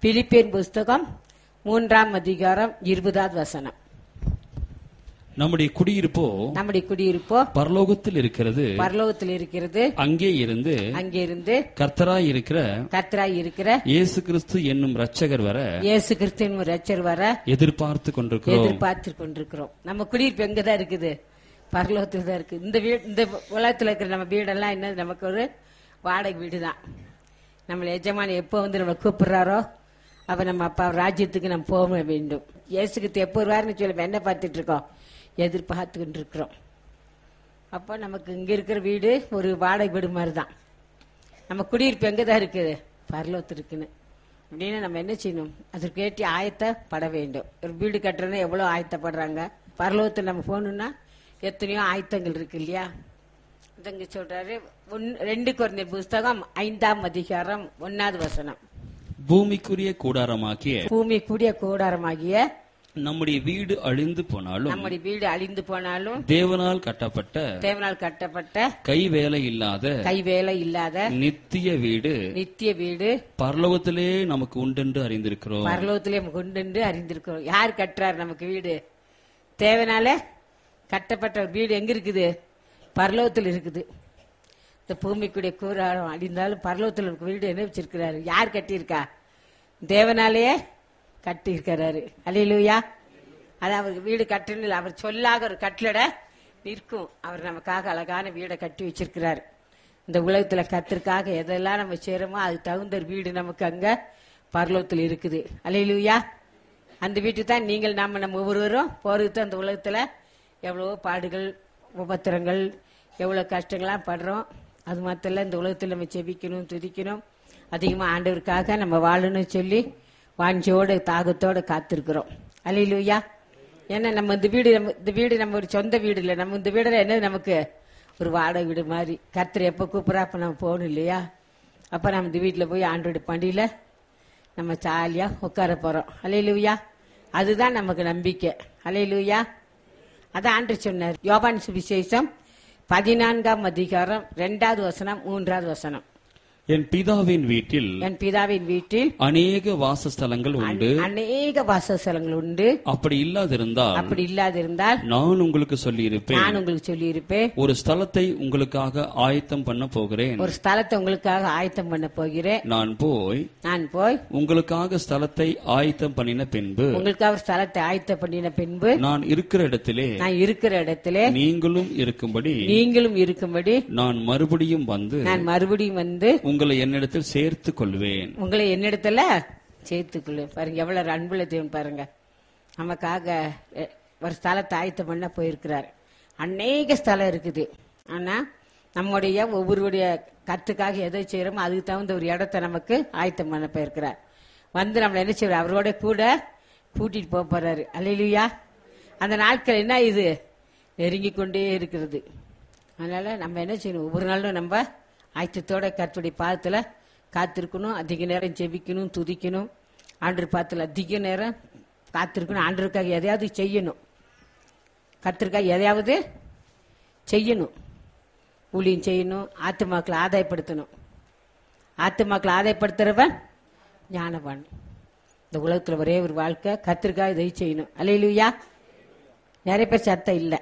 Philippian புஸ்தகம் 3ஆம் அதிகாரம் 20வது வசனம். நம்முடைய குடியிருப்போ பரலோகத்தில் இருக்கிறது. அங்கே இருந்து கர்த்தராய் இருக்கிற இயேசு கிறிஸ்து என்னும் இரட்சகர் வர எதிர்பார்த்து கொண்டிருக்கிறோம். நம்ம குடியிருப்பு எங்கதான் இருக்குது? பரலோகத்தில் தான் இருக்கு. இந்த உலகத்தில் இருக்கிற நம்ம வீடெல்லாம் என்ன, நமக்கு ஒரு வாடகை வீடு தான். நம்மளை எஜமானி எப்போ வந்து நம்மளை கூப்பிடுறாரோ அப்ப நம்ம அப்பா ராஜ்யத்துக்கு நம்ம போக வேண்டும். இயேசுக்கு எப்போ வருவாருன்னு சொல்லி என்ன பார்த்துட்டு இருக்கோம், எதிர்பார்த்துக்கிட்டு இருக்கிறோம். அப்போ நமக்கு இங்க இருக்கிற வீடு ஒரு வாடகை வீடு மாதிரி தான். நம்ம குடியிருப்பு எங்கதான் இருக்குது? பரலோகத்தில் இருக்குன்னு அப்படின்னு நம்ம என்ன செய்யணும்? அதற்கேற்றி ஆயத்தப்பட வேண்டும். ஒரு வீடு கட்டுறதுன்னா எவ்வளவு ஆயத்தப்படுறாங்க. பரலோகத்தில் நம்ம போகணும்னா எத்தனையோ ஆயத்தங்கள் இருக்கு இல்லையா? இதங்க சொல்றாரு 2 கொரிந்தியர் புஸ்தகம் 5ஆம் அதிகாரம் 1வது வசனம். பூமிக்குரிய கூடாரமாகிய நம்முடைய வீடு அழிந்து போனாலும் தேவனால் கட்டப்பட்ட கைவேலை இல்லாத நித்திய வீடு பரலோகத்திலே நமக்கு உண்டென்று அறிந்திருக்கிறோம். யார் கட்டுறாரு நமக்கு வீடு? தேவனால கட்டப்பட்ட வீடு எங்க இருக்குது? பரலோகத்தில் இருக்குது. இந்த பூமிக்குடைய கூடாரம் அழிந்தாலும் பரலோகத்தில் வீடு என்ன வச்சிருக்கிறாரு? யார் கட்டியிருக்கா? தேவனாலேயே கட்டி இருக்கிறாரு. அல்லேலூயா. அது அவருக்கு வீடு கட்டணும், அவர் சொல்லாக ஒரு கட்டளட நிற்கும். அவர் நமக்காக அழகான வீடை கட்டி வச்சிருக்கிறார். இந்த உலகத்துல கத்திற்காக எதெல்லாம் நம்ம செய்யறோமோ அது தகுந்த வீடு நமக்கு அங்க பரலோகத்தில் இருக்குது. அல்லேலூயா. அந்த வீட்டுக்கு தான் நீங்கள் நம்ம ஒவ்வொருவரும் போறது. அந்த உலகத்துல எவ்வளவோ பாடுகள், உபத்திரங்கள், எவ்வளவு கஷ்டங்கள்லாம் படுறோம். அது மாத்திரம் இந்த உலகத்தில் நம்ம செபிக்கணும், துதிக்கணும், அதிகமா ஆண்டவருக்காக நம்ம வாழணும்னு சொல்லி வாஞ்சியோட தாகத்தோட காத்திருக்கிறோம். அல்லேலூயா. ஏன்னா நம்ம இந்த வீடு நம்ம ஒரு சொந்த வீடு இல்லை. நம்ம இந்த வீடுல என்ன, நமக்கு ஒரு வாடகை வீடு மாதிரி. கர்த்தர் எப்ப கூப்பிடா அப்ப நம்ம போகணும் இல்லையா? அப்ப நம்ம இந்த வீட்டுல போய் ஆண்டோட பண்டியில நம்ம ஜாலியா உட்கார போறோம். அல்லேலூயா. அதுதான் நமக்கு நம்பிக்கை. அல்லேலூயா. அதான் ஆண்டவர் சொன்னார். யோவான் சுவிசேஷம் 14ஆம் அதிகாரம் 2வது வசனம் 3வது வசனம். என் பிதாவின் வீட்டில் அநேக வாசஸ்தலங்கள் உண்டு. அப்படி இல்லாதிருந்தால் நான் உங்களுக்கு சொல்லியிருப்பேன். ஒரு ஸ்தலத்தை உங்களுக்காக ஆயத்தம் பண்ண போகிறேன். நான் போய் உங்களுக்காக ஸ்தலத்தை ஆயத்தம் பண்ணின பின்பு நான் இருக்கிற இடத்திலே நீங்களும் இருக்கும்படி நான் மறுபடியும் வந்து உங்களை என்னிடத்தில் சேர்த்துக் கொள்வேன். பாருங்க எவ்வளவு அன்புள்ள தேவன் பாருங்க. நமக்காக ஒரு ஸ்தலத்தை ஆயத்தம் பண்ண போயிருக்கிறார். அநேக ஸ்தலம் இருக்குது. ஆனா நம்முடைய ஒவ்வொருடைய கத்துக்காக எதை செய்யறோமோ அதுக்கு தகுந்த ஒரு இடத்தை நமக்கு ஆயத்தம் பண்ண போயிருக்கிறார். வந்து நம்மள என்ன செய்யறாரு? அவரோட கூட கூட்டிட்டு போறாரு. அல்லேலூயா. அந்த நாட்கள் என்ன, இது நெருங்கி கொண்டே இருக்கிறது. அதனால நம்ம என்ன செய்யணும்? ஒவ்வொரு நாளும் நம்ம ஆயத்தத்தோட கர்த்தருடைய பாதத்துல காத்திருக்கணும். அதிக நேரம் ஜெபிக்கணும், துதிக்கணும். ஆண்டவர் பாதத்துல அதிக நேரம் காத்திருக்கணும். ஆண்டவருக்காக எதையாவது செய்யணும். கர்த்தருக்காக எதையாவது செய்யணும். ஊழியம் செய்யணும். ஆத்துமாக்களை ஆதாயப்படுத்தணும். ஆத்துமாக்களை ஆதாயப்படுத்துறவன் ஞானவான். இந்த உலகத்துல ஒரே ஒரு வாழ்க்கை, கர்த்தருக்காக இதை செய்யணும். அல்லேலூயா. நிறைய பேர் சத்தம் இல்லை.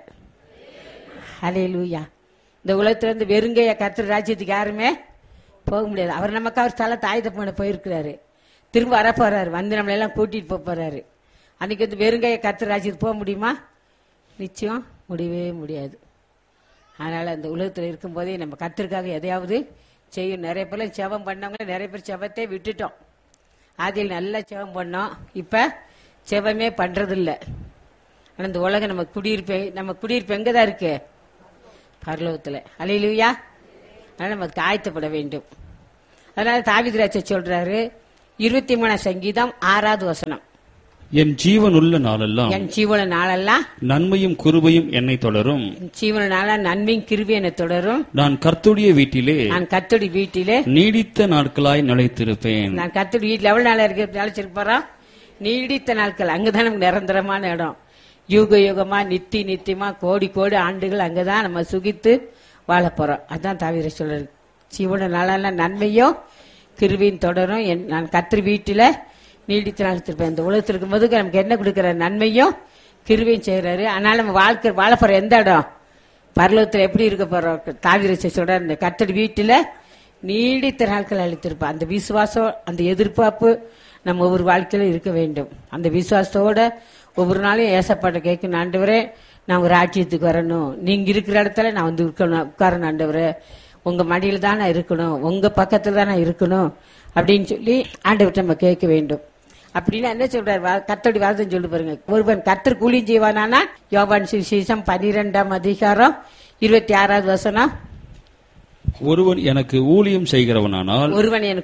அல்லேலூயா. இந்த உலகத்துல இருந்து வெறுங்கைய கர்த்தர் ராஜ்யத்துக்கு யாருமே போக முடியாது. அவர் நமக்கு அவர் ஸ்தலத்தை ஆயுதம் பண்ண போயிருக்கிறாரு. திரும்ப வர போறாரு. வந்து நம்மள எல்லாம் கூட்டிட்டு போறாரு. அன்னைக்கு வந்து வெறுங்கைய கர்த்தர் ராஜ்யத்துக்கு போக முடியுமா? நிச்சயம் முடியவே முடியாது. அதனால இந்த உலகத்துல இருக்கும் போதே நம்ம கர்த்தருக்காக எதையாவது செய்யும். நிறைய பேர் செவம் பண்ணவங்க, நிறைய பேர் செவத்தை விட்டுட்டோம். அதில் நல்லா செவம் பண்ணோம். இப்ப செவமே பண்றது இல்லை. ஆனா இந்த உலகம் நம்ம குடியிருப்பு எங்கதான் இருக்கு? பரலோகத்துல. அல்லேலூயா. அதனால நமக்கு ஆயத்தப்பட வேண்டும். அதனால தாவீது ராஜா சொல்றாரு 23ஆம் சங்கீதம் 6வது வசனம். என் ஜீவனுள்ள நாளெல்லாம் நன்மையும் கிருபையும் என்னை தொடரும். நன்மையும் கிருபையும் என்னை தொடரும். நான் கர்த்தருடைய வீட்டிலே நீடித்த நாட்களாய் நிலைத்திருப்பேன். நான் கர்த்தருடைய வீட்டில் எவ்வளவு நாளா நிலைச்சிருப்போம்? நீடித்த நாட்கள். அங்கதான் நமக்கு நிரந்தரமான இடம். யுக யுகமா நித்தியமா கோடி கோடி ஆண்டுகள் அங்கதான் நம்ம சுகித்து வாழ போறோம். அதான் தாவீது சொல்றாரு. ஜீவன நாளெல்லாம் நன்மையும் கிருபையும் தொடரும். நான் கர்த்தர் வீட்டில நீடித்து நாள் இந்த உலகத்தில் இருக்கும்போது நமக்கு என்ன கொடுக்குற நன்மையும் கிருபையும் செய்யறாரு. அதனால நம்ம வாழ போற எந்த இடம் பரலோகத்தில் எப்படி இருக்க போறோம்? தாவீது சொல்ற இந்த கர்த்தர் வீட்டுல நீடித்த நாட்கள் அளித்திருப்பான். அந்த விசுவாசம், அந்த எதிர்பார்ப்பு நம்ம ஒவ்வொரு வாழ்க்கையில இருக்க வேண்டும். அந்த விசுவாசத்தோட ஒவ்வொரு நாளும் ஏசப்பாட்ட கேட்கணும், ஆண்டவரே நான் ஒரு ராஜ்யத்துக்கு வரணும், நீங்க இருக்கிற இடத்துல நான் வந்து உட்காரணும், ஆண்டவரே உங்க மடியில தான் நான் இருக்கணும், உங்க பக்கத்துல தான் நான் இருக்கணும் அப்படின்னு சொல்லி ஆண்டவர்கிட்ட நம்ம கேட்க வேண்டும். அப்படின்னு என்ன சொல்றாரு? கர்த்தருடைய வார்த்தை சொல்லி பாருங்க. ஒருவன் கர்த்தர் கூலி செய்வானா? யோவான் சுவிசேஷம் 12ஆம் அதிகாரம் 26வது வசனம். ஒருவன் எனக்கு ஊழியம் செய்கிறவனானால்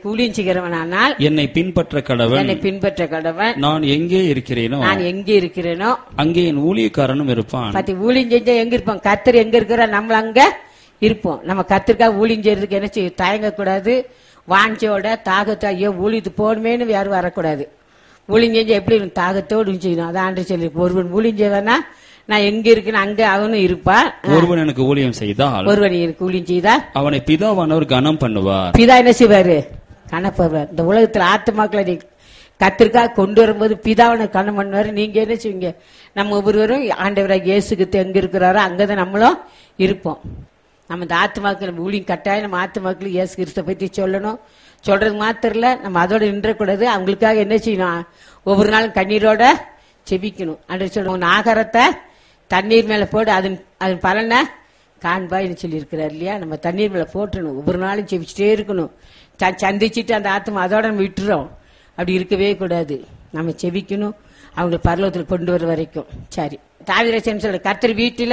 என்னை பின்பற்ற கடவன். நான் எங்கே இருக்கிறேனோ அங்கே என் ஊழியக்காரனும் இருப்பான். ஊழியம் செஞ்சா எங்க இருப்போம்? கர்த்தர் எங்க இருக்கிற நம்ம அங்க இருப்போம். நம்ம கர்த்தருக்காக ஊழியம் செய்யறதுக்கு என்ன செய்ய தயங்க கூடாது. வாஞ்சோட தாகத்தா ஐயோ ஊழியத்து போகணுமேனு யாரும் வரக்கூடாது. ஊழியம் செஞ்சா எப்படி தாகத்தோடு செய்யணும். அதான் ஆண்டு சொல்லி ஒருவன் ஊழியம் செய்வானா நான் எங்க இருக்கேன் அங்க அவனும் இருப்பான். ஒருவன் எனக்கு ஊழியம் செய்தால் அவனை பிதாவானவர் கனம் பண்ணுவார். பிதா என்ன செய்வாரு? கனப்படுவார். இந்த உலகத்துல ஆத்துமாக்களை கத்திற்காக கொண்டு வரும்போது பிதாவனை கனம் பண்ணுவாரு. நீங்க என்ன செய்வீங்க? நம்ம ஒவ்வொருவரும் ஆண்டவராக இயேசுக்கு எங்க இருக்கிறாரோ அங்கதான் நம்மளும் இருப்போம். நம்ம இந்த ஆத்துமாக்கள் நம்ம ஊழியம் கட்டாயம் நம்ம ஆத்துமாக்கள் இயேசு கிறிஸ்துவை பத்தி சொல்லணும். சொல்றது மாத்திரம் இல்ல, நம்ம அதோட நின்றக்கூடாது. அவங்களுக்காக என்ன செய்யணும்? ஒவ்வொரு நாளும் கண்ணீரோட செபிக்கணும். அன்று சொல்லுவோம், ஆகாரத்தை தண்ணீர் மேல போடு அதன் பலனை காண்பாய்னு சொல்லி இருக்கிறார் இல்லையா? நம்ம தண்ணீர் மேல போட்டணும். ஒவ்வொரு நாளும் செபிச்சுட்டே இருக்கணும். சந்திச்சுட்டு அந்த ஆத்மா அதோட நம்ம விட்டுறோம். அப்படி இருக்கவே கூடாது. நம்ம செபிக்கணும், அவங்க பரலோகத்தில் கொண்டு வர வரைக்கும். சரி, தாவீது சொல்ற கர்த்தர் வீட்டுல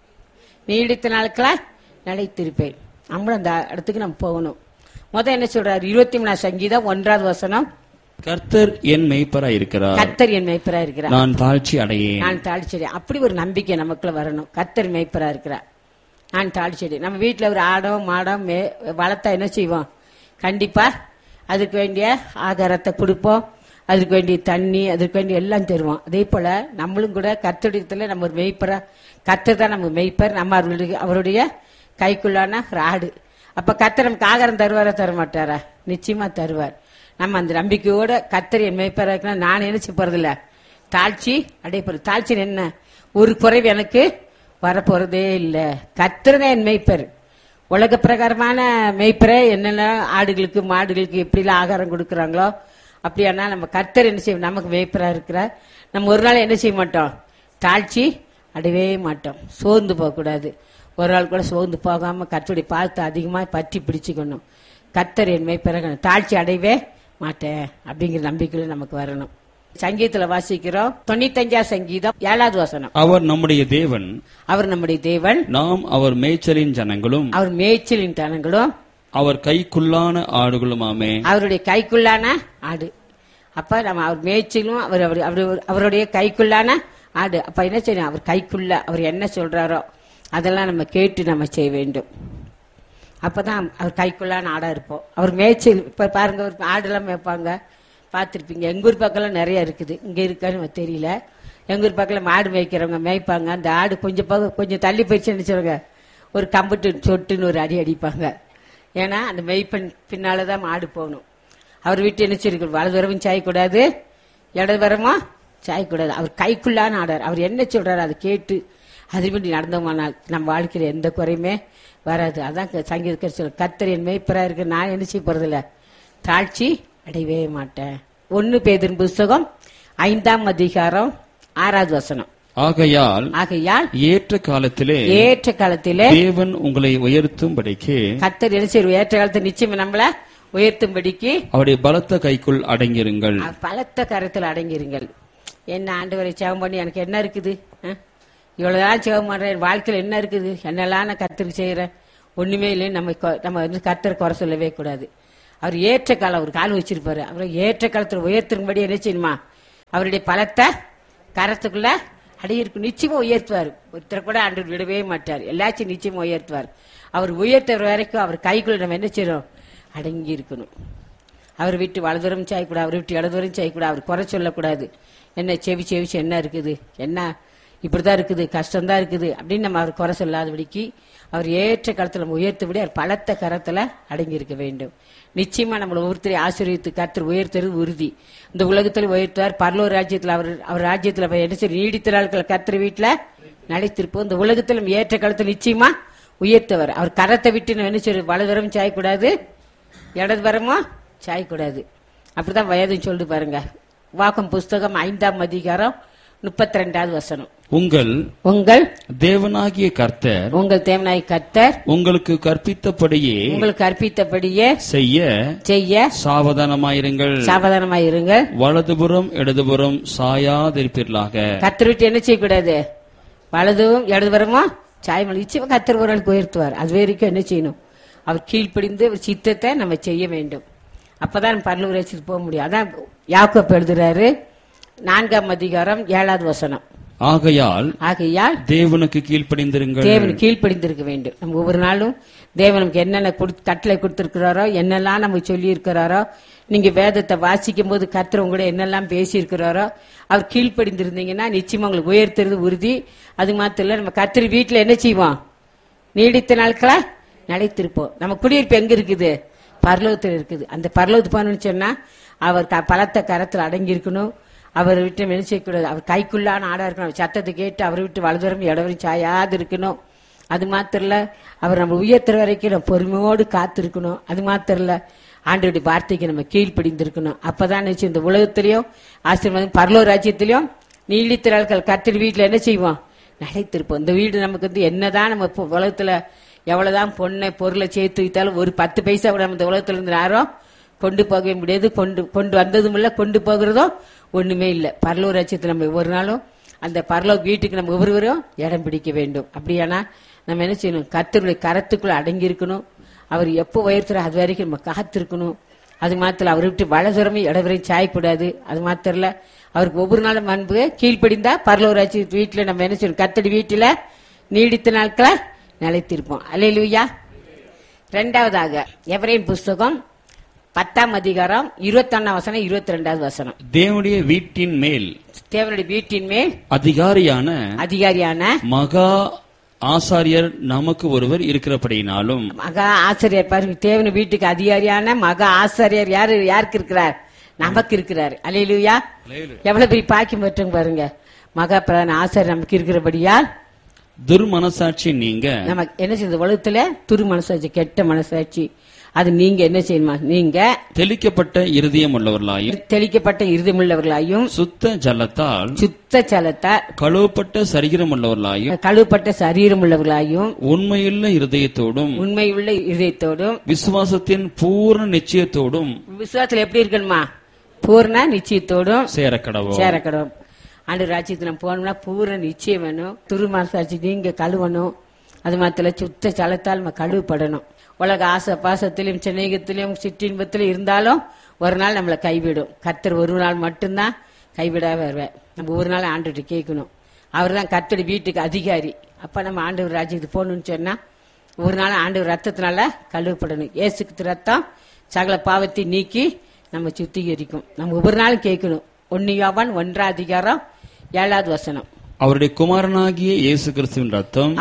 நீடித்த நாட்களா நிலைத்திருப்பேன். நம்மளும் அந்த இடத்துக்கு நம்ம போகணும். முதல் என்ன சொல்றாரு? 23ஆம் சங்கீதம் 1வது வசனம். கர்த்தர் என் மேய்ப்பராய் இருக்கிறார். கர்த்தர் என் மேய்ப்பராய் இருக்கிறார். நான் தாழ்ச்சி அடையேன். அப்படி ஒரு நம்பிக்கை நமக்குள்ள வரணும். கர்த்தர் மேய்ப்பராய் இருக்கிறார், நான் தாழ்ச்சி அடையேன். நம்ம வீட்டுல ஒரு ஆடோ மாடோ வளர்த்தா என்ன செய்வோம்? கண்டிப்பா அதுக்கு வேண்டிய ஆகாரத்தை கொடுப்போம், அதுக்கு வேண்டிய தண்ணி, அதுக்கு வேண்டிய எல்லாம் தருவோம். அதே போல நம்மளும் கூட கர்த்தருடைய நம்ம ஒரு மேய்ப்பரா, கர்த்தர் தான் நம்ம மேய்ப்பர், நம்ம அவருடைய கைக்குள்ளான ஒரு ஆடு. அப்ப கர்த்தர் நமக்கு ஆகாரம் தருவாரா தர மாட்டாரா? நிச்சயமா தருவார். நம்ம அந்த நம்பிக்கையோட கர்த்தர் என் மேய்ப்பரா இருக்கா, நான் நினைச்சு போறதில்ல, தாழ்ச்சி அடையப்படுறது. தாழ்ச்சி என்ன? ஒரு குறைவு எனக்கு வரப்போறதே இல்லை. கர்த்தர் தான் என் மேய்ப்பர். உலக பிரகாரமான மேய்ப்பரை என்னென்ன ஆடுகளுக்கு மாடுகளுக்கு எப்படிலாம் ஆகாரம் கொடுக்குறாங்களோ அப்படியானா நம்ம கர்த்தர் என்ன செய்வோம்? நமக்கு மேய்ப்பரா இருக்கிறார். நம்ம ஒரு நாள் என்ன செய்ய மாட்டோம்? தாழ்ச்சி அடையவே மாட்டோம். சோர்ந்து போகக்கூடாது. ஒரு நாள் கூட சோர்ந்து போகாம கர்த்தருடைய பார்த்து அதிகமா பற்றி பிடிச்சுக்கணும். கர்த்தர் என் மேய்ப்பர, தாழ்ச்சி அடையவே மாட்டேன் அப்படிங்கிற நம்பிக்கையில நமக்கு வரணும். சங்கீதத்துல வாசிக்கிறோம் 95ஆம் சங்கீதம் 7வது வசனம். அவர் நம்முடைய தேவன், அவர் நம்முடைய தேவன், நாம் அவர் மேய்ச்சலின் ஜனங்களும், அவர் மேய்ச்சலின் ஜனங்களும், அவர் கைக்குள்ளான ஆடுகளுமாமே. அவருடைய கைக்குள்ளான ஆடு. அப்ப நம்ம அவர் மேய்ச்சலும் அவருடைய கைக்குள்ளான ஆடு. அப்ப என்ன செய்யணும்? அவர் கைக்குள்ள அவர் என்ன சொல்றாரோ அதெல்லாம் நம்ம கேட்டு நம்ம செய்ய வேண்டும். அப்பதான் அவர் கைக்குள்ளான ஆடா இருப்போம். அவர் மேய்ச்சல். இப்ப பாருங்க, ஒரு ஆடுலாம் மேய்ப்பாங்க, பார்த்துருப்பீங்க. எங்க ஊர் பக்கம்லாம் நிறைய இருக்குது. இங்க இருக்கான்னு தெரியல. எங்க ஊர் பக்கத்துல மாடு மேய்க்கிறவங்க மேய்ப்பாங்க. அந்த ஆடு கொஞ்சம் தள்ளி போயிடுச்சுன்னு சொல்லுங்க, ஒரு கம்புட்டு சொட்டுன்னு ஒரு அடி அடிப்பாங்க. ஏன்னா அந்த மேய்ப்பன் பின்னாலதான் மாடு போகணும். அவர் வீட்டு என்ன சொல்லிருக்க, வலதுவரமும் சாயக்கூடாது, இடதுவரமும் சாயக்கூடாது. அவர் கைக்குள்ளான ஆடார். அவர் என்ன சொல்றாரு அதை கேட்டு அதுபடி நடந்தோமானால் நம்ம வாழ்க்கையில எந்த குறையுமே வராது. அதான் சங்கீதக்காரர் சொல்ல, கர்த்தர் என் மேய்ப்பரா இருக்கு, நான் என்ன செய்ய போறதில்ல, தாழ்ச்சி அடையவே மாட்டேன். 1 பேதுரு புத்தகம் 5ஆம் அதிகாரம் 6வது வசனம். ஆகையால் ஏற்ற காலத்திலே தேவன் உங்களை உயர்த்தும்படிக்கு, கர்த்தர் என்ன செய்வார்? ஏற்ற காலத்தில் நிச்சயம் நம்மள உயர்த்தும்படிக்கு அவருடைய பலத்த கைக்குள் அடங்கிருங்கள். பலத்த கரத்தில் அடங்கிருங்கள். என்ன ஆண்டவரை சேவம் பண்ணி எனக்கு என்ன இருக்குது? இவ்வளவுதான் சேவம் பண்றேன், வாழ்க்கையில் என்ன இருக்குது? என்னெல்லாம் நான் கர்த்தருக்கு செய்யறேன்? ஒண்ணுமே இல்லைன்னு நம்ம கர்த்தரை குறை சொல்லவே கூடாது. அவர் ஏற்ற காலம் ஒரு காலம் வச்சிருப்பாரு. அவரை ஏற்ற காலத்துல உயர்த்தும்படி என்ன செய்யணுமா? அவருடைய பலத்தை கரத்துக்குள்ள அடையிருக்கு. நிச்சயமா உயர்த்துவார். ஒருத்தரை கூட ஆண்டவர் விடவே மாட்டார். எல்லாச்சும் நிச்சயமா உயர்த்துவார். அவர் உயர்த்துற வரைக்கும் அவர் கைக்குள்ள நம்ம என்ன செய்யறோம்? அடங்கி இருக்கணும். அவர் விட்டு வலதுவரம் செய்யக்கூடாது, அவர் விட்டு இடதுவரம் செய்யக்கூடாது. அவர் குறை சொல்லக்கூடாது. என்ன செவிச்சு என்ன இருக்குது, என்ன இப்படிதான் இருக்குது, கஷ்டம்தான் இருக்குது அப்படின்னு நம்ம அவர் குறை சொல்லாதபடிக்கு அவர் ஏற்ற காலத்துல நம்ம உயர்த்தபடி அவர் பலத்த கரத்துல அடங்கி இருக்க வேண்டும். நிச்சயமா நம்மளை ஒவ்வொருத்தரை ஆசீர்வதித்து கர்த்தர் உயர்த்துறது உறுதி. இந்த உலகத்தில் உயர்த்துவார், பரலோக ராஜ்யத்தில் அவர் ராஜ்யத்துல என்ன செய்ய நீடித்த நாட்கள் கர்த்தர் வீட்டுல நிலைத்திருப்போம். இந்த உலகத்தில் நம்ம ஏற்ற காலத்துல நிச்சயமா உயர்த்தவர். அவர் கரத்தை விட்டு நம்ம என்ன செய்ய வலதுவரம் சாயக்கூடாது, இடதுவரமா சாயக்கூடாது. அப்படிதான் வயதுன்னு சொல்லிட்டு பாருங்க. வாக்கம் புஸ்தகம் 5ஆம் அதிகாரம் 32வது வசனம். உங்கள் தேவனாகிய கர்த்தர் உங்களுக்கு கற்பித்தபடியே செய்ய சாவதானமாயிருங்கள். வலதுபுறம் இடதுபுறம் சாயாதிருப்பீர்களாக. கர்த்தர் விட்டு என்ன செய்யக்கூடாது, வலதும் இடதுபுறமா சாயமல். நிச்சயமா கர்த்தர் ஒரு நாள் உயர்த்துவார். அது வரைக்கும் என்ன செய்யணும், அவர் கீழ்ப்படிந்து அவர் சித்தத்தை நம்ம செய்ய வேண்டும். அப்பதான் பரலோக ராஜ்யத்துக்கு போக முடியும். அதான் யாக்கோபு எழுதுறாரு 4ஆம் அதிகாரம் 7வது வசனம். ஆகையால் தேவனுக்கு கீழ்ப்படிந்திருங்கள். தேவனுக்கு கீழ்ப்படிந்திருக்க வேண்டும். நம்ம ஒவ்வொரு நாளும் தேவன் நமக்கு என்னென்ன கட்டளை கொடுத்திருக்கிறாரோ, என்னெல்லாம் நம்ம சொல்லி இருக்கிறாரோ, நீங்க வேதத்தை வாசிக்கும் போது கர்த்தர் உங்களோட என்னெல்லாம் பேசி இருக்கிறாரோ அவர் கீழ்ப்படிந்திருந்தீங்கன்னா நிச்சயமா உங்களுக்கு உயர்த்துறது உறுதி. அது மாத்திரம் இல்ல, நம்ம கர்த்தர் வீட்டுல என்ன செய்வோம், நீடித்த நாட்களா நிலைத்திருப்போம். நம்ம குடியிருப்பு எங்க இருக்குது, பரலோகத்தில் இருக்குது. அந்த பரலோகத்து போகணும்னு சொன்னா அவர் பலத்த கரத்தில் அடங்கி இருக்கணும். அவர் விட்டு என்ன செய்யக்கூடாது, அவர் கைக்குள்ளான ஆடா இருக்கணும். சத்தத்தை கேட்டு அவரை விட்டு வலதுவரம் இடவரும் சாயாது இருக்கணும். அது மாத்திரம் இல்ல, அவர் நம்ம உயர்த்துற வரைக்கும் நம்ம பொறுமையோடு காத்திருக்கணும். அது மாத்திரம் இல்ல, ஆண்டவருடைய வார்த்தைக்கு நம்ம கீழ்ப்படிந்திருக்கணும். அப்பதான் நினைச்சு இந்த உலகத்திலையும் ஆசீர்வாதம் பரலோக ராஜ்யத்திலையும் நீடித்த நாட்கள் கர்த்தர் வீட்டுல என்ன செய்வோம், நிலைத்திருப்போம். இந்த வீடு நமக்கு என்னதான் நம்ம உலகத்துல எவ்வளவுதான் பொருளை சேர்த்து வைத்தாலும் ஒரு 10 பைசா கூட நம்ம இந்த உலகத்துல இருந்து யாரும் கொண்டு போகவே முடியாது. கொண்டு வந்ததும் இல்ல, கொண்டு போகிறதும் ஒண்ணுமே இல்ல. பரலோக ராஜ்யத்துல நம்ம ஒவ்வொரு நாளும் அந்த பரலோக வீட்டுக்கு நம்ம ஒவ்வொருவரும் இடம் பிடிக்க வேண்டும். அப்படியானா நம்ம என்ன செய்யணும், கர்த்தருடைய கரத்துக்குள்ள அடங்கி இருக்கணும். அவர் எப்போ உயர்த்துற அது வரைக்கும் நம்ம காத்திருக்கணும். அது மாத்திரம் அவரை விட்டு வலதுரமே இடவரையும் சாயக்கூடாது. அது மாத்திரம் இல்ல, அவருக்கு ஒவ்வொரு நாளும் அன்பு கீழ்ப்படிந்தா பரலோக ராஜ்ய வீட்டுல நம்ம என்ன செய்யணும், கர்த்தருடைய வீட்டுல நீடித்த நாட்களை நிலைத்திருப்போம். அல்லேலூயா. 2வதாக எபிரேயர் புஸ்தகம் 10ஆம் அதிகாரம் 21ஆம் வசனம் 22வது வசனம். தேவனுடைய வீட்டின் மேல் அதிகாரியான மகா ஆசாரியர் நமக்கு ஒருவர் இருக்கிறபடினாலும். மகா ஆசாரியர் பாருங்க, தேவனுடைய வீட்டுக்கு அதிகாரியான மகா ஆசாரியர் யாருக்கு இருக்கிறார், நமக்கு இருக்கிறார். அல்லேலூயா. எவ்வளவு பெரிய பாக்கியம் பெற்றோம் பாருங்க. மகா பிரதான ஆசாரியர் நமக்கு இருக்கிறபடியால் துர்மனசாட்சி நீங்க நம்ம என்ன செய்யுது, உலகத்துல துர்மனசாட்சி கெட்ட மனசாட்சி அது நீங்க என்ன செய்யணுமா, நீங்க தெளிக்கப்பட்ட இருதயம் உள்ளவர்களாயும் சுத்த ஜலத்தால் கழுவப்பட்ட சரீரம் உள்ளவர்களாயும் உண்மையுள்ள இருதயத்தோடும் விசுவாசத்தின் பூர்ண நிச்சயத்தோடும். விசுவாசத்துல எப்படி இருக்கணுமா, பூர்ண நிச்சயத்தோடும் சேரக்கடவும். ஆண்டு ராஜ்யத்துல போனோம்னா பூர்ண நிச்சயம் வேணும். துருமனசாட்சி நீங்க கழுவணும். அது மாத்திர சுத்த ஜலத்தால் நம்ம கழுவப்படணும். உலக ஆசை பாசத்திலும் சிநேகத்திலும் சிற்றின்பத்திலும் இருந்தாலும் ஒரு நாள் நம்மளை கைவிடும். கர்த்தர் ஒரு நாள் மட்டும்தான் கைவிடாம வருவார். நம்ம ஒரு நாள் ஆண்டுகிட்ட கேட்கணும். அவர் தான் கர்த்தருடைய வீட்டுக்கு அதிகாரி. அப்ப நம்ம ஆண்டவர் ராஜ்யத்துக்கு போகணும்னு சொன்னா ஒரு நாள் ஆண்டவர் ரத்தத்தினால கழுவப்படணும். இயேசுக்கு ரத்தம் சகல பாவத்தை நீக்கி நம்ம சுத்திகரிக்கும். நம்ம ஒவ்வொரு நாளும் கேட்கணும். 1 யோவான் 1ஆம் அதிகாரம் 7வது வசனம். அவருடைய குமாரனாகிய இயேசு கிறிஸ்துவின்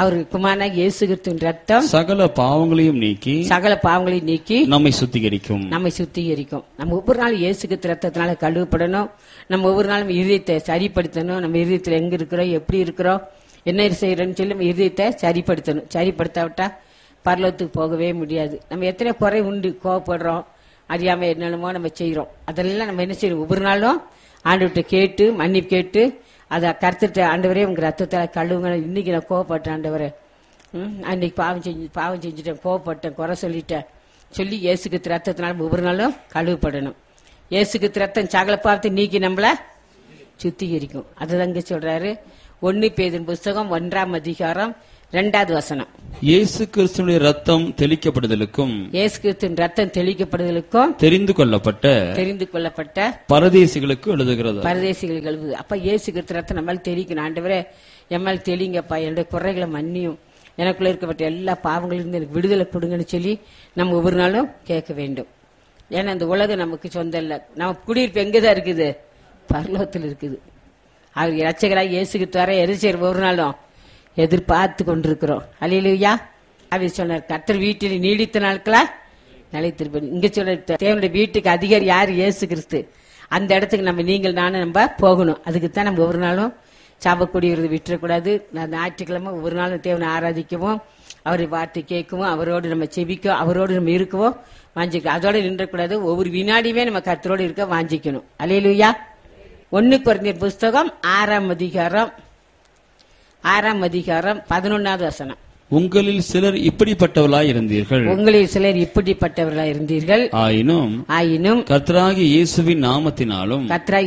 ரத்தம் சகல பாவங்களையும் நீக்கி நம்மை சுத்திகரிக்கும். நம்ம ஒவ்வொரு நாள் இயேசு கிறிஸ்து ரத்தத்தினால கழுவப்படணும். நம்ம ஒவ்வொரு நாளும் இதயத்தை சரிப்படுத்தணும். நம்ம இதயத்துல எங்க இருக்கிறோம், எப்படி இருக்கிறோம், என்ன செய்யறோம்னு சொல்லி நம்ம இதயத்தை சரிப்படுத்தணும். சரிப்படுத்தாவிட்டா பரலோகத்துக்கு போகவே முடியாது. நம்ம எத்தனை குறை உண்டு, கோவப்படுறோம், அறியாம என்னென்னமோ நம்ம செய்யறோம். அதெல்லாம் நம்ம என்ன செய்யணும், ஒவ்வொரு நாளும் ஆண்டவர்கிட்ட கேட்டு மன்னிப்பு கேட்டு அதை கருத்துட்டு, ஆண்டவரே உங்க ரத்தத்தை கழுவுங்க, இன்னைக்கு நான் கோவப்பட்டேன் ஆண்டவரே, அன்னைக்கு பாவம் செஞ்சுட்டேன், கோவப்பட்டேன், குறை சொல்லிட்டேன் சொல்லி இயேசுக்கு ரத்தத்தினால ஒவ்வொரு நாளும் கழுவப்படணும். இயேசுக்கு ரத்தம் சகல பாவத்தை நீக்கி நம்மள சுத்திகரிக்கும். அதுதாங்க சொல்றாரு 1 பேதுரு புஸ்தகம் 1ஆம் அதிகாரம் 2வது வசனம். இயேசு கிறிஸ்துவின் ரத்தம் தெளிக்கப்படுதலுக்கும் தெரிந்து கொள்ளப்பட்ட பரதேசிகளுக்கு எழுதுகிறது. பரதேசிகளுக்கு எழுதுது. அப்ப இயேசு கிறிஸ்து ரத்தம் நம்மளால தெளிக்கணும். ஆண்டவரே எம்மால் தெளிங்கப்பா, என்னுடைய குறைகளை மன்னியும், எனக்குள்ள இருக்கப்பட்ட எல்லா பாவங்களிலிருந்து எனக்கு விடுதலை கொடுங்கன்னு சொல்லி நம்ம ஒவ்வொரு நாளும் கேட்க வேண்டும். ஏன்னா இந்த உலகம் நமக்கு சொந்தம் இல்லை. நம்ம குடியிருப்பு எங்கதான் இருக்குது, பரலோகத்தில் இருக்குது. அவர் இரட்சகராக இயேசுக்கு தர எரிச்சர் ஒரு நாளும் எதிர்பார்த்து கொண்டிருக்கிறோம். அல்லேலூயா. அவர் சொன்னார், கர்த்தர் வீட்டில் நீடித்த நாட்களா நிலைத்திருப்பேன். இங்க சொல்ற தேவனுடைய வீட்டுக்கு அதிகாரி யார்? இயேசு கிறிஸ்து. அந்த இடத்துக்கு நம்ம நீங்கள் நானும் நம்ம போகணும். அதுக்குத்தான் நம்ம ஒவ்வொரு நாளும் சாபக்கூடியது விட்டுறக்கூடாது. ஞாயிற்றுக்கிழமை ஒவ்வொரு நாளும் தேவனை ஆராதிக்கவும், அவரை வார்த்தை கேட்கவும், அவரோடு நம்ம செபிக்கும், அவரோடு நம்ம இருக்கவும் வாஞ்சிக்கணும். அதோட நின்றக்கூடாது. ஒவ்வொரு வினாடியுமே நம்ம கர்த்தரோடு இருக்க வாஞ்சிக்கணும். அல்லேலூயா. 1 கொரிந்தியர் புஸ்தகம் 6ஆம் அதிகாரம் 11வது வசனம். உங்களில் சிலர் இப்படிப்பட்டவர்களாய் இருந்தீர்கள். உங்களில் சிலர் இப்படிப்பட்டவர்களாய் இருந்தீர்கள். ஆயினும் கர்த்தராகிய இயேசுவின் நாமத்தினாலும்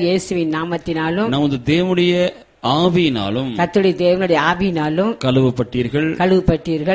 நமது தேவனுடைய ஆவியினாலும் கர்த்தருடைய தேவனுடைய ஆவியினாலும் கழுவப்பட்டீர்கள்,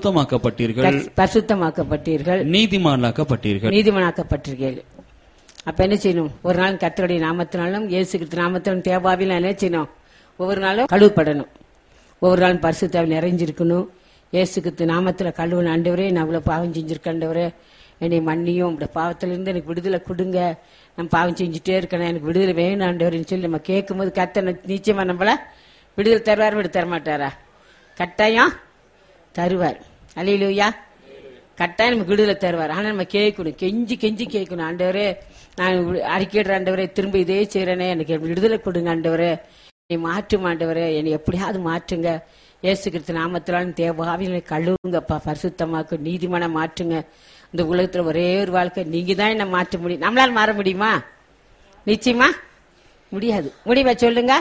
பரிசுத்தமாக்கப்பட்டீர்கள், நீதிமானாக்கப்பட்டீர்கள். அப்ப என்ன செய்யணும்? ஒரு நாள் கர்த்தருடைய நாமத்தினாலும் இயேசு கிறிஸ்து நாமத்தினாலும் தேவாவில என்ன செய்யணும்? ஒவ்வொரு நாளும் கழுவப்படணும். ஒவ்வொரு நாளும் பரிசுத்தாவில் நிறைஞ்சிருக்கணும். இயேசு கிறிஸ்து நாமத்துல கழுவன. ஆண்டவரே, நான் அவ்வளவு பாவம் செஞ்சிருக்கேன்டவரே, என்னை மன்னியும், இந்த பாவத்திலிருந்து எனக்கு விடுதலை கொடுங்க, நான் பாவம் செஞ்சுட்டே இருக்கேன், எனக்கு விடுதலை வேணும் ஆண்டவரேன்னு சொல்லி நம்ம கேட்கும் போது கர்த்தர் நிச்சயமா நம்மள விடுதலை தருவார். தரமாட்டாரா? கட்டாயம் தருவார். அல்லேலூயா. கட்டாயம் நமக்கு விடுதலை தருவார். ஆனா நம்ம கேட்கணும், கெஞ்சி கெஞ்சி கேட்கணும். ஆண்டவரே, நான் அறிக்கையிடுற ஆண்டவரே, திரும்ப இதே செய்யறேனே, எனக்கு விடுதலை கொடுங்க ஆண்டவரே, என்னை மாற்றும் ஆண்டவரே, என்னை எப்படியாவது மாற்றுங்க. இயேசு கிறிஸ்து நாமத்தினாலும் தேவாவிகளை கழுவுங்கப்பா, பரிசுத்தமாக்கு, நீதிமான மாற்றுங்க. இந்த உலகத்துல ஒரே ஒரு வாழ்க்கை நீங்க தான் என்ன மாற்ற முடியும். நம்மளால மாற முடியுமா? நிச்சயமா முடியாது. முடியுமா சொல்லுங்க?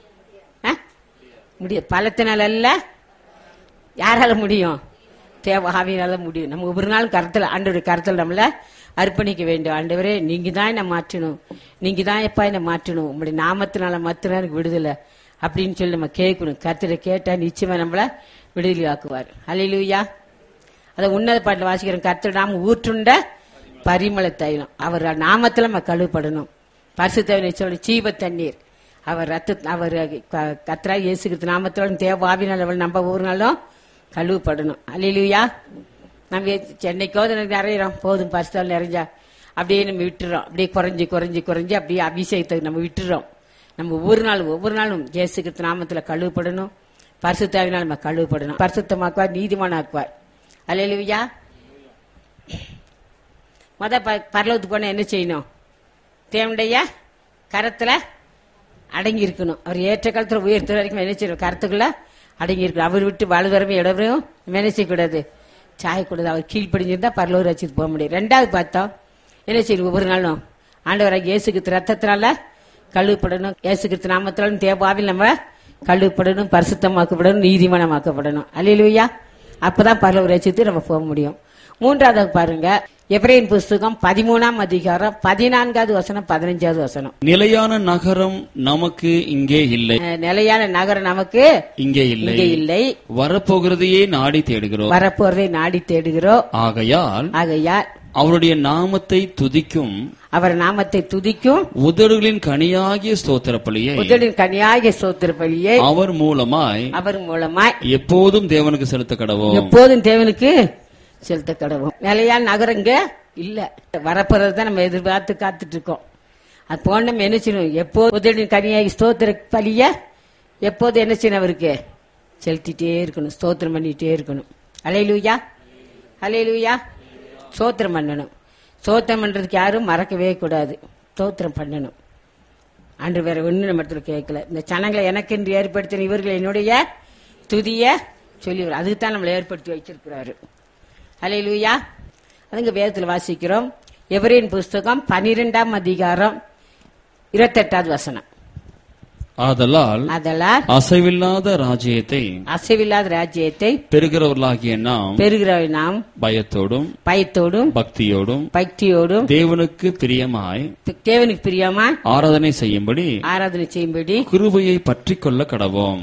முடியாது. பலத்தினால அல்ல, யாரால முடியும்? தேவாவினால முடியும். நம்ம ஒவ்வொரு நாள் கருத்துல, ஆண்டவருடைய கருத்துல நம்மள அர்ப்பணிக்க வேண்டும். ஆண்டவரே, நீங்க தான் என்ன மாற்றணும், நீங்க தான் எப்பா என்ன மாற்றணும், உங்களுடைய நாமத்தினால மாத்திரம் எனக்கு விடுதலை அப்படின்னு சொல்லி நம்ம கேட்கணும். கர்த்தரை கேட்டா நிச்சயமா நம்மள விடுதலை ஆக்குவார். அல்லேலூயா. அதை உன்னத பாட்டில் வாசிக்கிறோம். கர்த்தர் நாம ஊற்றுண்ட பரிமள தைலம், அவர் நாமத்துல நம்ம கழுவப்படணும். பரிசுத்தவனை சொல்லி ஜீவ தண்ணீர், அவர் அவர் கர்த்தரா இயேசு கிறிஸ்து நாமத்தோட தேவாவினால் அவள் நம்ம ஒவ்வொரு நாளும் கழுவப்படணும். அல்லேலூயா. நம்ம சென்னைக்கோ நிறையிறோம், போதும் பரிசுத்தால் நிறைஞ்சா அப்படியே நம்ம விட்டுறோம். அப்படியே குறைஞ்சி குறைஞ்சி குறைஞ்சி அப்படியே அபிஷேகத்தை நம்ம விட்டுறோம். நம்ம ஒவ்வொரு நாளும் இயேசு கிறிஸ்து நாமத்துல கழுவப்படணும். பரிசுத்தாவினால் நம்ம கழுவப்படணும். பரிசுத்தமாக்குவார், நீதிமானாக்குவார். அல்லேலூயா. பரலோகத்துக்கு போனா என்ன செய்யணும்? தேவனுடைய கரத்துல அடங்கி இருக்கணும். அவர் ஏற்ற காலத்துல உயர்த்த வரைக்கும் என்ன செய்யணும்? கரத்துக்குள்ள அடங்கி இருக்கணும். அவர் விட்டு வலதுவரமே இடவரையும் என்ன செய்யக்கூடாது? சாயக்கூடாது. அவர் கீழ்ப்படிஞ்சிருந்தா பரலோக ராஜ்யத்துக்கு போக முடியும். 2வது பார்த்தோம், என்ன செய்யணும்? ஒவ்வொரு நாளும் ஆண்டவராகிய இயேசு கிறிஸ்து ரத்தத்தினால கழுவப்படணும். இயேசு கிறிஸ்து நாமத்தினாலும் தேவாவில் நம்ம கழுவப்படணும், பரிசுத்தமாக்கப்படணும், நீதிமானமாக்கப்படணும். அல்லேலூயா. அப்பதான் பரலோக ராஜ்யத்துக்கு நம்ம போக முடியும். 3வது பாருங்க, எபிரேயர் புஸ்தகம் 13ஆம் அதிகாரம் 14வது வசனம் 15வது வசனம். நிலையான நகரம் நமக்கு இங்கே இல்லை. நிலையான நகரம் நமக்கு இங்கே இல்லை. வரப்போகிறதையே நாடி தேடுகிறோம். ஆகையால் அவருடைய நாமத்தை துதிக்கும், அவர் நாமத்தை துதிக்கும் உதடுகளின் கனியாகிய ஸ்தோத்திர பலியை அவர் மூலமாய் எப்போதும் தேவனுக்கு செலுத்த கடவோம். நிலையான நகரங்க இல்ல, வரப்போறதுதான் நம்ம எதிர்பார்த்து காத்துட்டு இருக்கோம். அது போன நம்ம என்ன செய்யணும்? எப்போது உதடுகளின் கனியாகி ஸ்தோத்திர பலிய எப்போது என்ன செய்யணும்? அவருக்கு செலுத்திட்டே இருக்கணும், ஸ்தோத்திரம் பண்ணிட்டே இருக்கணும். அல்லேலூயா. அல்லேலூயா. ஸ்தோத்திரம் பண்ணணும். ஸ்தோத்திரம் பண்றதுக்கு யாரும் மறக்கவே கூடாது. ஸ்தோத்திரம் பண்ணணும். அன்று வேற ஒண்ணு நம்ம இடத்துல கேட்கல. இந்த சனங்களை எனக்கு என்று ஏற்படுத்தின இவர்கள் என்னுடைய துதிய சொல்லி, அதுக்குத்தான் நம்மளை ஏற்படுத்தி வச்சிருக்கிறாரு. அல்லேலூயா. அதுங்க வேதத்தில் வாசிக்கிறோம். எபிரேயர் புஸ்தகம் 12ஆம் அதிகாரம் 28வது வசனம். ஆதலால் அசைவில்லாத ராஜ்யத்தை பெறுகிறவர்களாகிய நாம் பயத்தோடும் பக்தியோடும் தேவனுக்கு பிரியமாய் ஆராதனை செய்யும்படி கிருபையை பற்றிக் கொள்ள கடவோம்.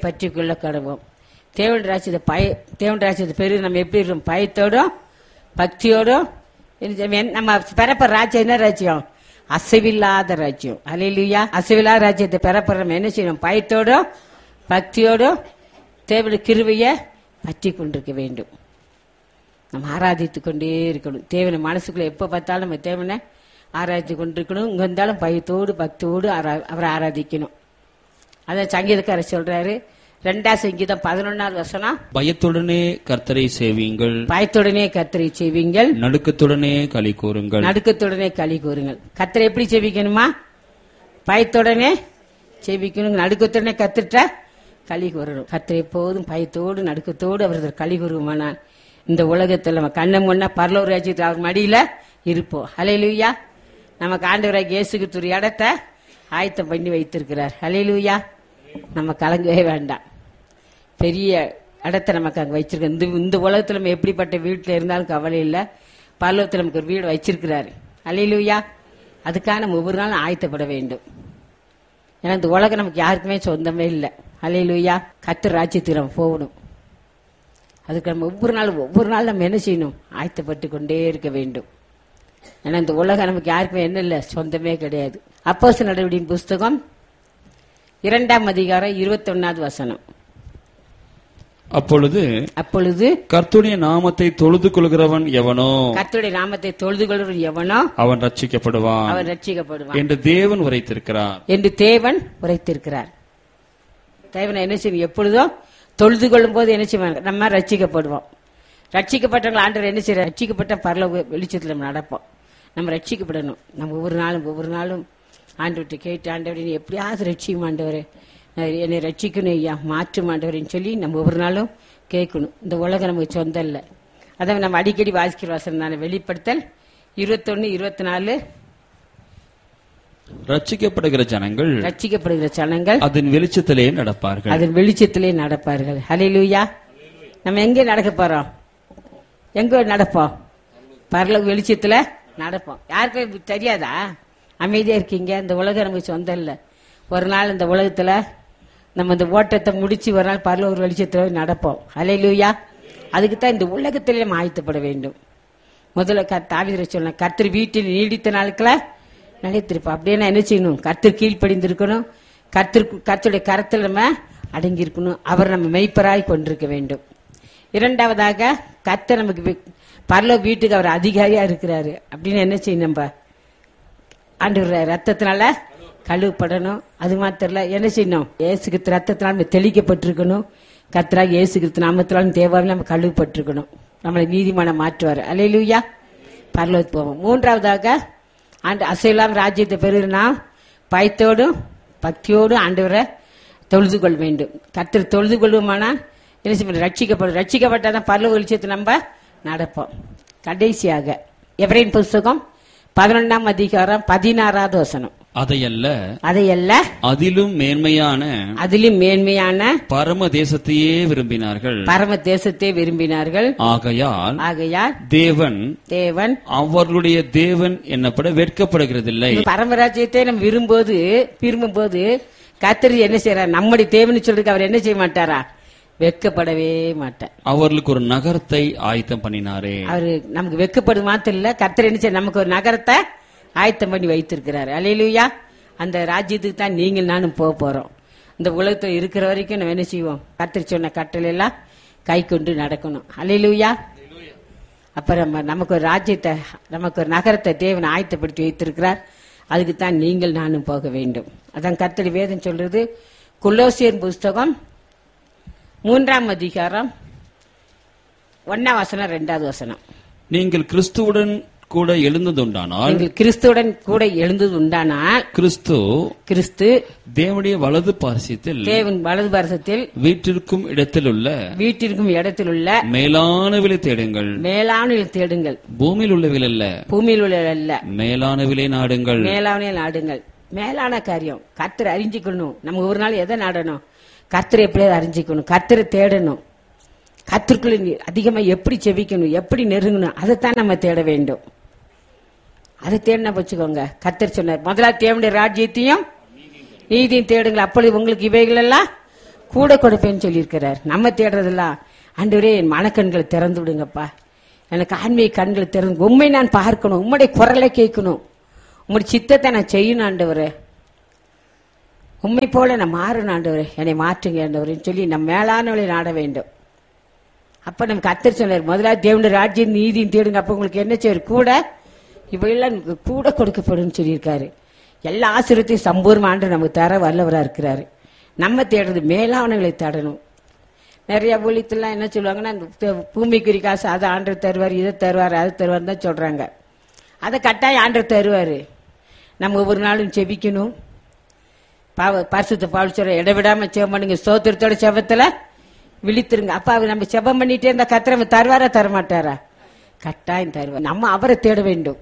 தேவன் ராஜ்யத்தை பெரு நம்ம எப்படி இருக்கோம்? பயத்தோடும் பக்தியோடும். நம்ம பெறப்ப ராஜ்யம் என்ன ராஜ்யம்? அசைவில்லாத ராஜ்யம். அல்லேலூயா. அசைவில்லாத ராஜ்யத்தை பெறப்படுற என்ன செய்யணும்? பயத்தோடும் பக்தியோடும் தேவனுடைய கிருபையை பற்றி கொண்டிருக்க வேண்டும். நம்ம ஆராதித்து கொண்டே இருக்கணும். தேவனை மனசுக்குள்ள எப்ப பார்த்தாலும் நம்ம தேவனை ஆராதித்து கொண்டிருக்கணும். இங்க இருந்தாலும் பயத்தோடு பக்தியோடு அவரை ஆராதிக்கணும். அதான் சங்கீதக்காரர் சொல்றாரு, 2 சங்கீதம் 11வது வசனம், பயத்துடனே கர்த்தரை சேவியுங்கள், பயத்துடனே கர்த்தரை சேவியுங்கள், நடுக்கத்துடனே களி கூறுங்கள், நடுக்கத்துடனே களி கூறுங்கள். கர்த்தரை எப்படி சேவிக்கணுமா? பயத்துடனே சேவிக்கணும், நடுக்கத்துடனே கத்துட்ட களி கூறணும். கர்த்தரை எப்போதும் பயத்தோடு நடுக்கத்தோடு அவரது களி கூறுமானால் இந்த உலகத்தில் நம்ம கண்ணம் முன்னா பரலோக ராஜ்யத்தில் அவர் மடியில இருப்போம். ஹல்லேலூயா. நமக்கு ஆண்டவராகிய இயேசு கிறிஸ்து ஒரு இடத்தை ஆயத்தம் பண்ணி வைத்திருக்கிறார். ஹல்லேலூயா. நம்ம கலங்கவே வேண்டாம். பெரிய இடத்தை நமக்கு அங்கே வச்சிருக்க. இந்த உலகத்தில் நம்ம எப்படிப்பட்ட வீட்டில் இருந்தாலும் கவலை இல்லை. பரலோகத்தில் நமக்கு ஒரு வீடு வச்சிருக்கிறாரு. ஹல்லேலூயா. அதுக்காக நம்ம ஒவ்வொரு நாளும் ஆயத்தப்பட வேண்டும். ஏன்னா இந்த உலகம் நமக்கு யாருக்குமே சொந்தமே இல்லை. ஹல்லேலூயா. கர்த்தர் ராஜ்யத்துக்கு நம்ம போகணும். அதுக்கு நம்ம ஒவ்வொரு நாள் நம்ம என்ன செய்யணும்? ஆயத்தப்பட்டு கொண்டே இருக்க வேண்டும். ஏன்னா இந்த உலகம் நமக்கு யாருக்குமே என்ன இல்லை, சொந்தமே கிடையாது. அப்போஸ்தலர் நடவடிக்கையின் புஸ்தகம் 2ஆம் அதிகாரம் 21வது வசனம். அப்பொழுது கர்த்தருடைய நாமத்தை தொழுது கொள்கிறவன் எவனோ, கர்த்தருடைய நாமத்தை தொழுது கொள்கிறவன் எவனோ அவன் ரட்சிக்கப்படுவான் என்று தேவன் உரைத்திருக்கிறார். தேவனை என்ன செய்யும்? எப்பொழுதும் தொழுது கொள்ளும் போது என்ன செய்வாங்க? நம்ம ரட்சிக்கப்படுவோம். ரட்சிக்கப்பட்டவங்க ஆண்டவர் என்ன செய்யற? ரட்சிக்கப்பட்ட பரலோக வெளிச்சத்தில் நம்ம நடப்போம். நம்ம ரட்சிக்கப்படணும். நம்ம ஒவ்வொரு நாளும் ஆண்டவர்கிட்ட கேட்டு, ஆண்டவரே நீ எப்படியாவது ரட்சிக்கும் ஆண்டவரே, என்னை ரட்சிக்கணும் ஐயா, மாற்றும் ஆண்டவரேன்னு சொல்லி நம்ம ஒவ்வொரு நாளும் கேட்கணும். இந்த உலகம் நமக்கு சொந்தம் இல்லை. அதை நம்ம அடிக்கடி வாசிக்கிற வசனம் தானே வெளிப்படுத்தல் 21:24. ரட்சிக்கப்படுகிற ஜனங்கள் அதன் வெளிச்சத்திலே நடப்பார்கள். ஹல்லேலூயா. நம்ம எங்கே நடக்க போறோம்? எங்க நடப்போம்? பரலோக வெளிச்சத்துல நடப்போம். யாருக்கும் தெரியாதா? அமைதியா இருக்கீங்க. இந்த உலகம் நமக்கு சொந்தம் இல்லை. ஒரு நாள் இந்த உலகத்துல நம்ம இந்த ஓட்டத்தை முடிச்சு ஒரு நாள் பரலோக வெளிச்சத்துல நடப்போம். ஹல்லேலூயா. அதுக்குத்தான் இந்த உலகத்திலே நம்ம ஆயத்தப்பட வேண்டும். முதல்ல தாவீது சொன்ன, கர்த்தர் வீட்டில் நீடித்த நாட்கள நிலைத்திருப்போம். அப்படியே என்ன செய்யணும்? கர்த்தர் கீழ்ப்படிந்திருக்கணும். கர்த்தருடைய கரத்தில் நம்ம அடங்கி இருக்கணும். அவர் நம்ம மெய்ப்பராய் கொண்டிருக்க வேண்டும். இரண்டாவதாக, கர்த்தர் நமக்கு பரலோக வீட்டுக்கு அவர் அதிகாரியா இருக்கிறாரு. அப்படின்னு என்ன செய்யணும்? நம்ம ஆண்டவருடைய ரத்தத்தினால கழுவப்படணும். அது மாத்திரம் இல்ல, என்ன செய்யணும்? இயேசு கிறிஸ்து ரத்தத்தினால நம்ம தெளிக்கப்பட்டிருக்கணும். கர்த்தராகிய இயேசு கிறிஸ்து நாமத்தினாலும் தேவாவில் நம்ம கழுவப்பட்டிருக்கணும். நம்மளை நீதிமானம் மாற்றுவார். அல்லேலூயா. பரலோகத்துக்கு போவோம். மூன்றாவதாக, அசையெல்லாம் ராஜ்யத்தை பெறுனா பயத்தோடும் பக்தியோடும் ஆண்டவரை தொழுது கொள்ள வேண்டும். கர்த்தர் தொழுது கொள்வோமானா என்ன செய்ய? ரட்சிக்கப்பட்டாதான் பரலோக வெளிச்சத்தை நம்ம நடப்போம். கடைசியாக எபிரேயர் புஸ்தகம் 11ஆம் அதிகாரம் 16வது வசனம். அதையல்ல அதிலும் மேன்மையான பரம தேசத்தையே விரும்பினார்கள். ஆகையால் தேவன் அவர்களுடைய தேவன் என்னப்பட வெட்கப்படுகிறதில்லை. பரமராஜ்யத்தை நம்ம விரும்பும்போது கர்த்தர் என்ன செய்யறார்? நம்முடைய தேவன் சொல்றதுக்கு அவர் என்ன செய்ய மாட்டாரா? வெட்கப்படவே மாட்டார். அவர்களுக்கு ஒரு நகரத்தை ஆயத்தம் பண்ணினாரே. அவரு நமக்கு வெட்கப்படும் மாத்திரம் இல்ல, கர்த்தர் என்ன செய்ய? நமக்கு ஒரு நகரத்தை ஆயத்தம் பண்ணி வைத்திருக்கிறாரு. அல்லேலூயா. அந்த ராஜ்யத்துக்கு தான் நீங்கள் நானும் போறோம். இந்த உலகத்தில் இருக்கிற வரைக்கும் நம்ம என்ன செய்வோம்? கர்த்தர் சொன்ன கட்டளை எல்லாம் கை கொண்டு நடக்கணும். அல்லேலூயா. அப்புறம் நமக்கு ஒரு ராஜ்யத்தை, நமக்கு ஒரு நகரத்தை தேவன் ஆயத்தப்படுத்தி வைத்திருக்கிறார். அதுக்கு தான் நீங்கள் நானும் போக வேண்டும். அதான் கர்த்தர் வேதம் சொல்றது. கொலோசியர் புஸ்தகம் 3ஆம் அதிகாரம் 1ஆம் வசனம் 2வது வசனம். நீங்கள் கிறிஸ்துவுடன் கூட எழுந்ததுண்டானால் கிறிஸ்து தேவனுடைய வலது பாரசத்தில் வீட்டிற்கும் இடத்திலுள்ள மேலானவிலை தேடுங்கள். பூமியில் உள்ளவிலை அல்ல, மேலானவிலை நாடுங்கள். மேலான காரியம் கர்த்தரை அறிஞ்சிக்கணும். நம்ம ஒரு நாள் எதை நாடணும்? கர்த்தரை எப்படியாவது அறிஞ்சிக்கணும். கர்த்தரை தேடணும். கர்த்தருக்குள்ள அதிகமா எப்படி செவிக்கணும், எப்படி நெருங்கணும், அதைத்தான் நம்ம தேட வேண்டும். அதை தேடினா வச்சுக்கோங்க. கர்த்தர் சொன்னார், முதலாவது தேவனுடைய ராஜ்யத்தையும் நீதியும் தேடுங்கள், அப்பொழுது உங்களுக்கு இவைகள் எல்லாம் கூட கொடுப்பேன்னு சொல்லியிருக்கிறார். நம்ம தேடுறதெல்லாம், ஆண்டவரே என் மனக்கண்களை திறந்து விடுங்கப்பா, எனக்கு ஆன்மீக கண்களை திறந்து, உண்மை நான் பார்க்கணும், உம்முடைய குரலை கேட்கணும், உங்களுடைய சித்தத்தை நான் செய்யணும் ஆண்டவரே, உண்மை போல நான் மாறணும் ஆண்டவரே, என்னை மாற்றுங்க ஆண்டவரேன்னு சொல்லி நம்ம மேலானவளை நாட வேண்டும். அப்ப நம்ம கர்த்தர் சொன்னார், முதலாவது தேவனுடைய ராஜ்யம் நீதியும் தேடுங்க, அப்ப உங்களுக்கு என்ன செய்வார்? கூட இவையெல்லாம் கூட கொடுக்கப்படும் சொல்லியிருக்காரு. எல்லா ஆசீர்வாதத்தையும் சம்பூர்ண ஆண்டு நமக்கு தர வல்லவரா இருக்கிறாரு. நம்ம தேடுறது மேலானவங்களை தேடணும். நிறைய ஊழியத்துலாம் என்ன சொல்லுவாங்கன்னா, பூமிக்குரிய காசு அதை ஆண்டவர் தருவார், இதை தருவார், அது தருவார் தான் சொல்றாங்க. அதை கட்டாயம் ஆண்டவர் தருவாரு. நம்ம ஒவ்வொரு நாளும் செபிக்கணும். பரிசுத்த பவுல் சொல்ற, இடைவிடாம செபம் பண்ணுங்க, ஸ்தோத்திரத்தோட செபத்துல விழித்திருங்க. அப்ப அவர் நம்ம செபம் பண்ணிட்டே இருந்தா கர்த்தர் தருவாரா தரமாட்டாரா? கட்டாயம் தருவார். நம்ம அவரை தேட வேண்டும்,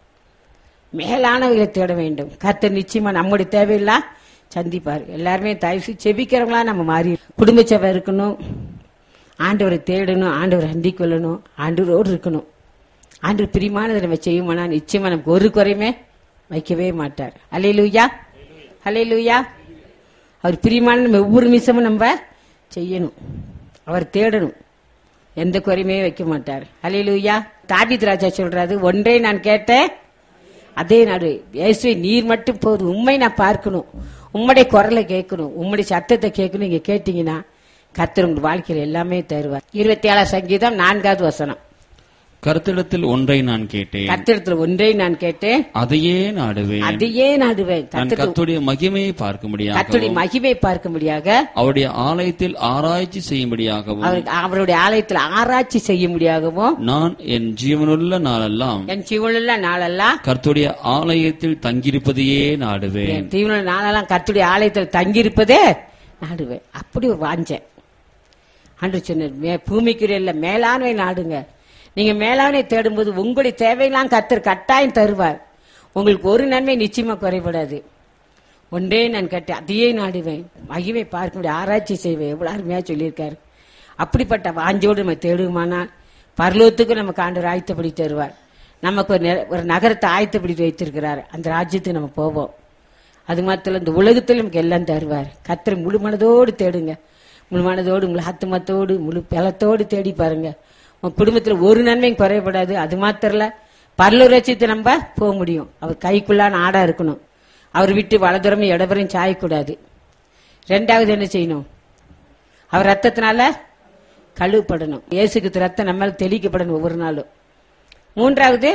மேலானவர்களை தேட வேண்டும். கர்த்தர் நிச்சயமா நம்முடைய தேவையில்லாம் சந்திப்பார். எல்லாருமே தயவு செபிக்கிறவங்களா நம்ம மாறி குடும்ப சேவை இருக்கணும், ஆண்டவரை தேடணும், ஆண்டவரை அண்டிக் கொள்ளணும், ஆண்டவரோடு இருக்கணும். ஆண்டவர் பிரியமானதை நம்ம செய்யுமானா நிச்சயமா நமக்கு ஒரு குறையுமே வைக்கவே மாட்டார். அல்லேலூயா, அல்லேலூயா. அவர் பிரியமான நம்ம ஒவ்வொரு நிமிஷமும் நம்ம செய்யணும், அவர் தேடணும், எந்த குறையுமே வைக்க மாட்டார். அல்லேலூயா. தாவீது ராஜா சொல்றாரு, ஒன்றே நான் கேட்டேன் அதே நாடு, இயேசுவே நீர் மட்டும் போதும், உண்மை நான் பார்க்கணும், உம்முடைய குரலை கேட்கணும், உம்முடைய சத்தத்தை கேட்கணும். நீங்க கேட்டீங்கன்னா கர்த்தர் உங்க வாழ்க்கையில எல்லாமே தருவார். 27 சங்கீதம் 4வது வசனம். கர்த்தரிடத்தில் ஒன்றை நான் கேட்டேன், கர்த்தரிடத்தில் ஒன்றை நான் கேட்டேன், அதையே நாடுவேன், அதையே நாடுவேன். கர்த்தருடைய மகிமையை பார்க்கும்படியாக, கர்த்தருடைய மகிமையை பார்க்கும்படியாக, அவருடைய ஆலயத்தில் ஆராய்ச்சி செய்யும்படியாகவும், அவருடைய ஆலயத்தில் ஆராய்ச்சி செய்யும்படியாகவும், நான் என் ஜீவனுள்ள நாளெல்லாம் கர்த்தருடைய ஆலயத்தில் தங்கியிருப்பதையே நாடுவேன். ஜீவனுள்ள நாளெல்லாம் கர்த்தருடைய ஆலயத்தில் தங்கியிருப்பதே நாடுவேன். அப்படி ஒரு வாஞ்சேன். அன்று சொன்ன பூமிக்குரிய மேலானவை நாடுங்க. நீங்க மேலானவை தேடும்போது உங்களுடைய தேவையெல்லாம் கர்த்தர் கட்டாயம் தருவார். உங்களுக்கு ஒரு நன்மை நிச்சயமா குறைபடாது. ஒன்றே நான் கேட்டேன் அதையே நாடுவேன், மகிமை பார்க்க முடியும், ஆராய்ச்சி செய்வேன். எவ்வளவு அருமையா சொல்லியிருக்காரு. அப்படிப்பட்ட வாஞ்சோடு நம்ம தேடுமானால் பரலோகத்துக்கு நமக்கு ஆண்டவர் ஆயத்தப்படி தருவார். நமக்கு ஒரு நகரத்தை ஆயத்தப்படி வைத்திருக்கிறார். அந்த ராஜ்யத்துக்கு நம்ம போவோம். அது மாத்திரம் இந்த உலகத்தில் நமக்கு எல்லாம் தருவார். கர்த்தரை முழு மனதோடு தேடுங்க, முழு மனதோடு, முழு ஆத்துமத்தோடு, முழு பலத்தோடு தேடி பாருங்க. உங்க குடும்பத்தில் ஒரு நன்மையும் குறையப்படாது. அது மாத்திரல பரலோக ராஜ்யத்தை நம்ம போக முடியும். அவர் கைக்குள்ளான ஆடா இருக்கணும். அவர் விட்டு வலதுரமும் இடவரையும் சாயக்கூடாது. 2வது என்ன செய்யணும்? அவர் ரத்தத்தினால கழுவப்படணும். இயேசுக்கு ரத்தம் நம்ம தெளிக்கப்படணும் ஒவ்வொரு நாளும். 3வது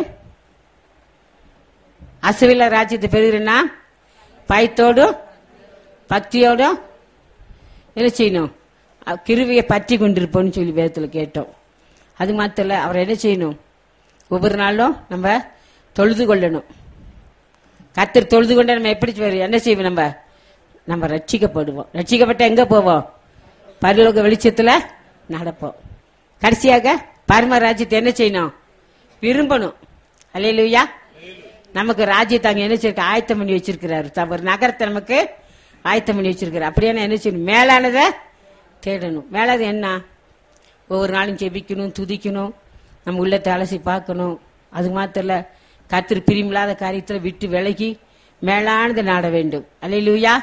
அசுவில ராஜ்யத்தை பெறுகிறேன்னா பயத்தோடும் பக்தியோடும் என்ன செய்யணும்? கிருவியை பற்றி கொண்டிருப்போம்னு சொல்லி வேதத்துல கேட்டோம். அது மாத்திர அவர் என்ன செய்யணும்? ஒவ்வொரு நாளும் நம்ம தொழுது கொள்ளணும். கர்த்தர் தொழுது கொண்ட நம்ம எப்படி என்ன செய்வோம்? நம்ம ரட்சிக்கப்படுவோம். ரட்சிக்கப்பட்ட எங்க போவோம்? பரலோக வெளிச்சத்துல நடப்போம். கடைசியாக பரம ராஜ்யத்தை என்ன செய்யணும்? விரும்பணும். அல்லேலூயா. நமக்கு ராஜ்யத்தை அங்க என்ன செய்ய ஆயத்தம் பண்ணி வச்சிருக்கிறாரு. ஒரு நகரத்தை நமக்கு ஆயத்தம் பண்ணி வச்சிருக்கிறார். அப்படியே என்ன செய்யணும்? மேலானதை தேடணும். மேலானது என்ன? ஒவ்வொரு நாளும் ஜெபிக்கணும், துதிக்கணும், நம்ம உள்ளத்தை அலசி பார்க்கணும். அது மாத்திர கர்த்தர் பிரியமில்லாத காரியத்துல விட்டு விலகி மேலானதை நாட வேண்டும். அல்லேலூயா.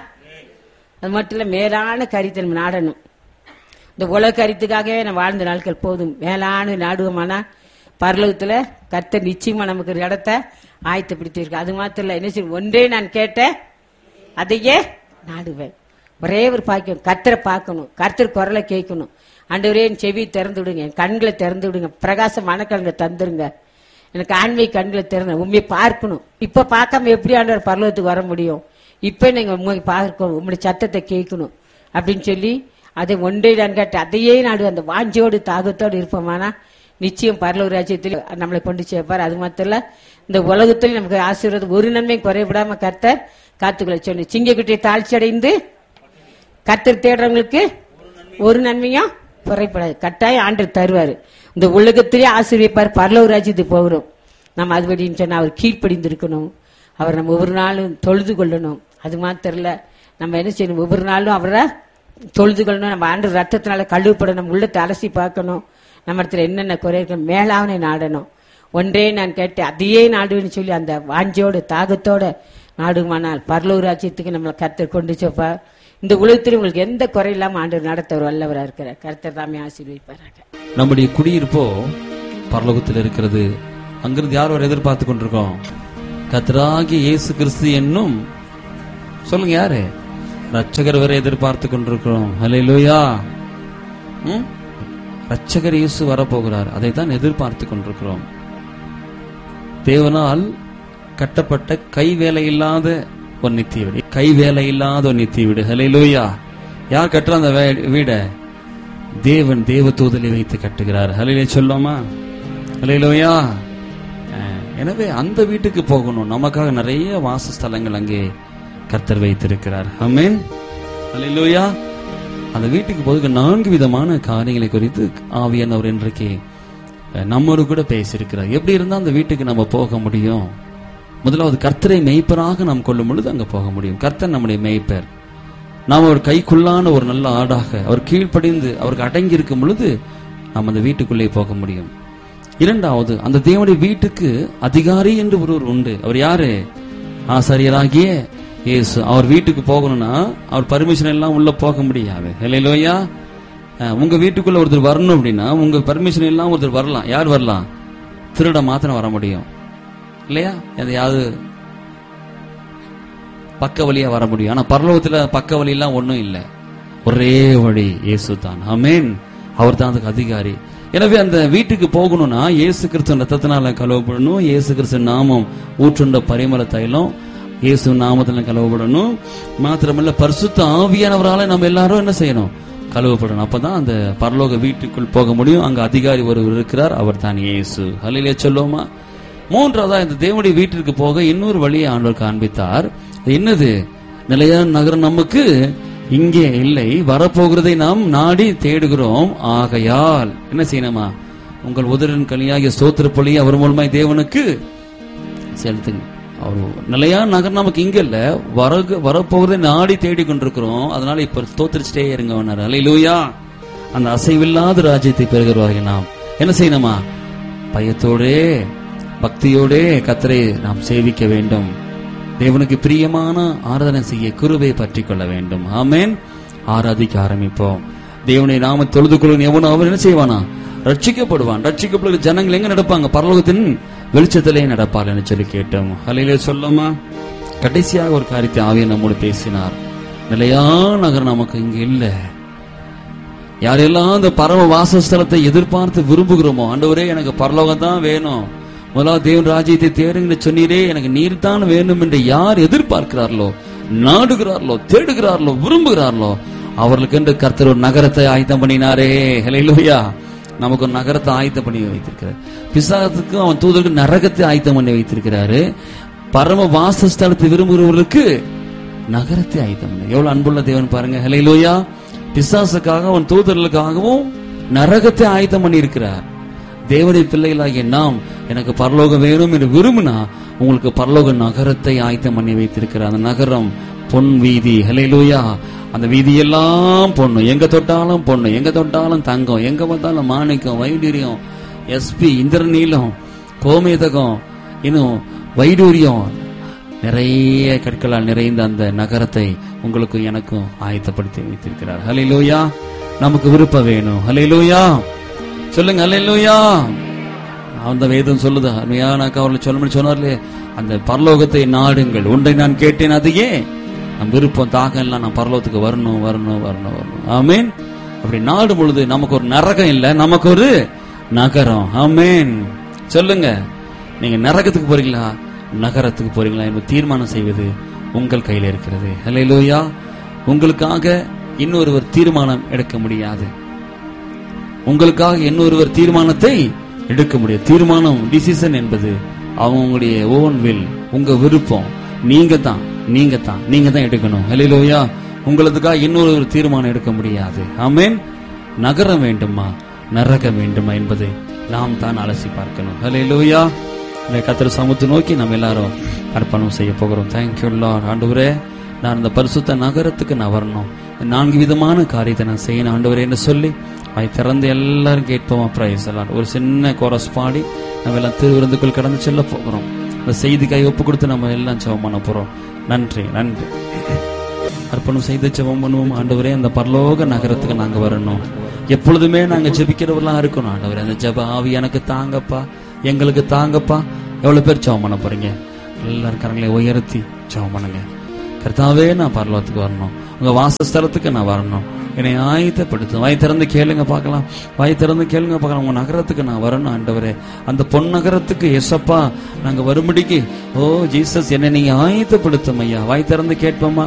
அது மட்டும் இல்ல, மேலான காரியத்தை நம்ம நாடணும். இந்த உலக காரியத்துக்காகவே நம்ம வாழ்ந்த நாட்கள் போதும். மேலான நாடுவோமானா பரலோகத்துல கர்த்தர் நிச்சயமா நமக்கு ஒரு இடத்தை ஆயத்தப்படுத்தியிருக்கு. அது மாத்திரம் இல்ல, என்ன செய்யும்? ஒன்றே நான் கேட்டேன் அதையே நாடுவேன். ஒரே ஒரு பாக்கியம், கர்த்தரை பார்க்கணும், கர்த்தர் குரலை கேட்கணும். ஆண்டவரே என் செவி திறந்து விடுங்க, என் கண்களை திறந்து விடுங்க, பிரகாசமான கண்களை தந்துருங்க, எனக்கு ஆன்மீக கண்களை திறந்து உண்மையை பார்க்கணும். இப்ப பார்க்காம எப்படி ஆண்டவர் பரலோகத்துக்கு வர முடியும்? இப்ப நீங்க உண்மை பார்க்கணும், உங்களுடைய சத்தத்தை கேட்கணும் அப்படின்னு சொல்லி அதை ஒன்றே நான் கேட்டு அதையே நாடு அந்த வாஞ்சோடு தாகத்தோடு இருப்போமானா நிச்சயம் பரலோக ராஜ்யத்தில் நம்மளை கொண்டு சேர்ப்பார். அது மாத்திரம் இந்த உலகத்தில் நமக்கு ஆசீர்வாதம் ஒரு நன்மையும் குறைவிடாம கர்த்தர் காத்துக்களை சொல்லி சிங்கக்குட்டியை தாழ்ச்சி அடைந்து கர்த்தர் தேடுறவங்களுக்கு ஒரு நன்மையும் குறைப்படாது. கட்டாயம் ஆண்டவர் தருவாரு. இந்த உலகத்திலே ஆசீர்வதிப்பார். பரலோக ராஜ்யத்துக்கு போகிறோம் நம்ம அதுபடின்னு சொன்னா அவர் கீழ்ப்படிந்திருக்கணும். அவர் நம்ம ஒவ்வொரு நாளும் தொழுது கொள்ளணும். அது மாத்திரம் இல்ல, நம்ம என்ன செய்யணும்? ஒவ்வொரு நாளும் அவரை தொழுது கொள்ளணும். நம்ம ஆண்டு ரத்தத்தினால கழுவப்படணும், உள்ளத்தை அலசி பார்க்கணும், நம்ம இடத்துல என்னென்ன குறை இருக்கு, மேலாவனை நாடணும். ஒன்றே நான் கேட்டு அதையே நாடுன்னு சொல்லி அந்த வாஞ்சோட தாகத்தோட நாடுமானால் பரலோக ராஜ்யத்துக்கு நம்மளை கர்த்தர் கொண்டு சேர்ப்பார். இந்த உலகத்தில் உங்களுக்கு எந்த குறை இல்லாம ஆண்டவர் நடத்தவர் வல்லவராக இருக்கிறார். கர்த்தர் தாமே ஆசீர்வதிப்பாராக. நம்முடைய குடியிருப்போ பரலோகத்தில் இருக்கிறது. அங்கிருந்து யார் வரை எதிர்பார்த்து கொண்டிருக்கோம்? கர்த்தராகிய இயேசு கிறிஸ்து என்னும் சொல்லுங்க, யாரு? ரட்சகர் வரை எதிர்பார்த்து கொண்டிருக்கிறோம். அல்லேலூயா. ரட்சகர் இயேசு வரப்போகிறார், அதை தான் எதிர்பார்த்து கொண்டிருக்கிறோம். தேவனால் கட்டப்பட்ட கைவேலை இல்லாத ஒரு நித்திய வீடு, கைவேலை இல்லாத ஒரு நித்திய வீடு. ஹல்லேலூயா. யார் கட்டுற அந்த வீட? தேவன் தேவ தூதலை வைத்து கட்டுகிறார். ஹல்லேலூயா சொல்லுமா? ஹல்லேலூயா. எனவே அந்த வீட்டுக்கு போகணும். நமக்காக நிறைய வாசஸ்தலங்கள் அங்கே கர்த்தர் வைத்திருக்கிறார். ஆமென். ஹல்லேலூயா. அந்த வீட்டுக்கு போதுக்கு 4 விதமான காரியங்களை குறித்து ஆவியானவர் இன்றைக்கு நம்மோடு கூட பேசியிருக்கிறார். எப்படி இருந்தா அந்த வீட்டுக்கு நம்ம போக முடியும்? முதலாவது, கர்த்தரை மெய்ப்பராக நாம் கொள்ளும் பொழுது அங்க போக முடியும். கர்த்தர் நம்முடைய மெய்ப்பர். நாம் ஒரு கைக்குள்ளான ஒரு நல்ல ஆடாக அவர் கீழ்ப்படிந்து அவருக்கு அடங்கி இருக்கும் பொழுது நாம் அந்த வீட்டுக்குள்ளே போக முடியும். இரண்டாவது, அந்த தேவனுடைய வீட்டுக்கு அதிகாரி என்று ஒருவர் உண்டு. அவர் யாரு? ஆசாரியராகிய இயேசு. அவர் வீட்டுக்கு போகணும்னா அவர் பர்மிஷன் எல்லாம் உள்ள போக முடியாது. ஹல்லேலூயா. உங்க வீட்டுக்குள்ள ஒருத்தர் வரணும் அப்படின்னா உங்க பர்மிஷன் எல்லாம் ஒருத்தர் வரலாம். யார் வரலாம்? திருட மாத்திரம் வர முடியும் இல்லையா? எதையாவது பக்க வழியா வர முடியும். ஆனா பரலோகத்துல பக்க வழி எல்லாம் ஒண்ணும் இல்லை. ஒரே வழி இயேசு தான். ஆமென். அவர் தான் அதுக்கு அதிகாரி. எனவே அந்த வீட்டுக்கு போகணும்னா இயேசு கிறிஸ்து ரத்தத்தினால கழுவப்படணும். இயேசு கிறிஸ்து நாமம் ஊற்றுண்ட பரிமள தைலம் இயேசு நாமத்துல கழுவப்படணும். மாத்திரமல்ல பரிசுத்த ஆவியானவரால நம்ம எல்லாரும் என்ன செய்யணும்? கழுவப்படணும். அப்பதான் அந்த பரலோக வீட்டுக்குள் போக முடியும். அங்க அதிகாரி ஒருவர் இருக்கிறார். அவர் தான் இயேசு. ஹல்லேலூயா சொல்லுவோமா? மூன்றாவதா, இந்த தேவனுடைய வீட்டிற்கு போக இன்னொரு வழியை ஆண்டவர் காண்பித்தார். என்னது? நிலையான நகரம் நமக்கு இங்கே இல்லை, வரப்போகிறதை நாம் நாடி தேடுகிறோம். ஆகையால் என்ன செய்யணுமா? உங்கள் உதரின் கனியாகிய ஸ்தோத்திர பலியை அவர் மூலமாய் தேவனுக்கு செலுத்துங்க. அவர் நிலையான நகரம் நமக்கு இங்க இல்ல, வரப்போகிறதை நாடி தேடி கொண்டிருக்கிறோம். அதனால இப்ப ஸ்தோத்திரிச்சிட்டே இருங்க. ஹல்லேலூயா. அந்த அசைவில்லாத ராஜ்யத்தை பெறுகிறவர்கள் நாம் என்ன செய்யணுமா? பயத்தோடே பக்தியோடே கர்த்தரை நாம் சேவிக்க வேண்டும். தேவனுக்கு பிரியமான ஆராதனை செய்ய கிருபையை பற்றி கொள்ள வேண்டும். ஆமென். ஆராதிக்க ஆரம்பிப்போம். தேவனை நாம தொழுது கொள்ளும் எவனும் அவர் என்ன செய்வானா? ரட்சிக்கப்படுவான். ரட்சிக்கப்படுகிற ஜனங்கள் எங்க நடப்பாங்க? பரலோகத்தின் வெளிச்சத்திலே நடப்பார் என்று சொல்லி கேட்டோம். ஹல்லேலூயா சொல்லுமா? கடைசியாக ஒரு காரியத்தை ஆவியானவர் நம்மோடு பேசினார். நிலையான நகரம் நமக்கு இங்க இல்ல. யாரெல்லாம் அந்த பரம வாசஸ்தலத்தை எதிர்பார்த்து விரும்புகிறோமோ, ஆண்டவரே எனக்கு பரலோகம் தான் வேணும், முதலாவது தேவன் ராஜ்யத்தை தேடுங்க சொன்னீரே, எனக்கு நீர் தான் வேணும் என்று யார் எதிர்பார்க்கிறார்களோ, நாடுகிறார்களோ, தேடுகிறார்களோ, விரும்புகிறார்களோ, அவர்களுக்கு என்று கர்த்தர் ஒரு நகரத்தை ஆயத்தம் பண்ணினாரே. ஹல்லேலூயா. நமக்கு ஒரு நகரத்தை ஆயத்தம் பண்ணி வைத்திருக்கிறார். பிசாசுக்கு அவன் தூதருக்கு நரகத்தை ஆயத்தம் பண்ணி வைத்திருக்கிறாரு. பரம வாசஸ்தலத்தை விரும்புகிறவர்களுக்கு நகரத்தை ஆயத்தம் பண்ணி. எவ்வளவு அன்புள்ள தேவன் பாருங்க. ஹல்லேலூயா. பிசாசுக்காக அவன் தூதர்களுக்காகவும் நரகத்தை ஆயத்தம் பண்ணி இருக்கிறார். தேவனுடைய பிள்ளைகளாகிய நாம் எனக்கு பரலோகம் வேணும் என்று விரும்பினா உங்களுக்கு பரலோக நகரத்தை ஆயத்தம் பண்ணி வைத்திருக்கிறார். அந்த நகரம் பொன் வீதி. ஹல்லேலூயா. அந்த வீதியெல்லாம் பொண்ணு, எங்க தொட்டாலும் பொண்ணு, எங்க தொட்டாலும் தங்கம், எங்க பார்த்தாலும் மாணிக்கம், வைடூரியம், எஸ்பி, இந்திரநீலம், கோமேதகம், இன்னும் வைடூரியம், நிறைய கற்களால் நிறைந்த அந்த நகரத்தை உங்களுக்கு எனக்கும் ஆயத்தப்படுத்தி வைத்திருக்கிறார். ஹல்லேலூயா. நமக்கு விருப்பம் வேணும். ஹல்லேலூயா சொல்லுங்க. ஹல்லேலூயா. அந்த வேதம் சொல்லுது. அவர்கள் சொல்ல சொன்னார்லே, அந்த பரலோகத்தை நாடுங்கள், ஒன்றை நான் கேட்டேன், அதையே நம் விருப்பம் தாகம் எல்லாம் நான் பரலோகத்துக்கு வரணும் வரணும் வரணும் வரணும். ஆமேன். அப்படி நாடும் பொழுது நமக்கு ஒரு நரகம் இல்ல, நமக்கு ஒரு நகரம். ஆமேன். சொல்லுங்க. நீங்க நரகத்துக்கு போறீங்களா, நகரத்துக்கு போறீங்களா என்று தீர்மானம் செய்வது உங்கள் கையில இருக்கிறது. ஹல்லேலூயா. உங்களுக்காக இன்னொருவர் தீர்மானம் எடுக்க முடியாது. உங்களுக்காக இன்னொருவர் தீர்மானத்தை எடுக்க முடியாது. தீர்மானம், டிசிஷன் என்பது அவங்களுடைய ஓன் வில், உங்க விருப்பம். நீங்க தான் எடுக்கணும். ஹல்லேலூயா. உங்களுக்காக இன்னொரு தீர்மானம் எடுக்க முடியாது. ஆமென். நகரம் வேண்டுமா, நரகம் வேண்டுமா என்பதை நாம் தான் அலசி பார்க்கணும். ஹல்லேலூயா. கர்த்தர் சமூகத்தை நோக்கி நம்ம எல்லாரும் அர்ப்பணம் செய்ய போகிறோம். Thank you Lord. ஆண்டவரே, நான் இந்த பரிசுத்த நகரத்துக்கு நான் வரணும், 4 விதமான காரியத்தை நான் செய்யணும் ஆண்டவரே என்று சொல்லி அதை திறந்து எல்லாரும் கேட்போமா? பிரைஸ் எல்லாம் ஒரு சின்ன கோரஸ் பாடி நம்ம எல்லாம் திருவிருந்துக்குள் கடந்து செல்ல போகிறோம். இந்த செய்திக்காய் ஒப்பு கொடுத்து நம்ம எல்லாம் ஜெபம் பண்ண போறோம். நன்றி நன்றி. அர்ப்பணம் செய்து ஜெபம் பண்ணுவோம். ஆண்டவரே, அந்த பரலோக நகரத்துக்கு நாங்க வரணும். எப்பொழுதுமே நாங்க ஜெபிக்கிறவர்களா இருக்கணும். ஆண்டவரே, அந்த ஜெப ஆவி எனக்கு தாங்கப்பா, எங்களுக்கு தாங்கப்பா. எவ்வளவு பேர் ஜெபம் பண்ண போறீங்க? எல்லாரும் கரங்களை உயர்த்தி ஜெபம் பண்ணுங்க. கர்த்தாவே, நான் பரலோகத்துக்கு வரணும், உங்க வாசஸ்தலத்துக்கு நான் வரணும், என்னை ஆயத்தப்படுத்தும். வாய் திறந்து கேளுங்க பார்க்கலாம், வாய் திறந்து கேளுங்க பார்க்கலாம். உங்க நகரத்துக்கு நான் வரணும் ஆண்டவரே, அந்த பொன் நகரத்துக்கு எசப்பா நாங்க வரும்படிக்கு ஓ ஜீசஸ் என்னை நீங்க ஆயத்தப்படுத்தும் ஐயா. வாய் திறந்து கேட்போமா?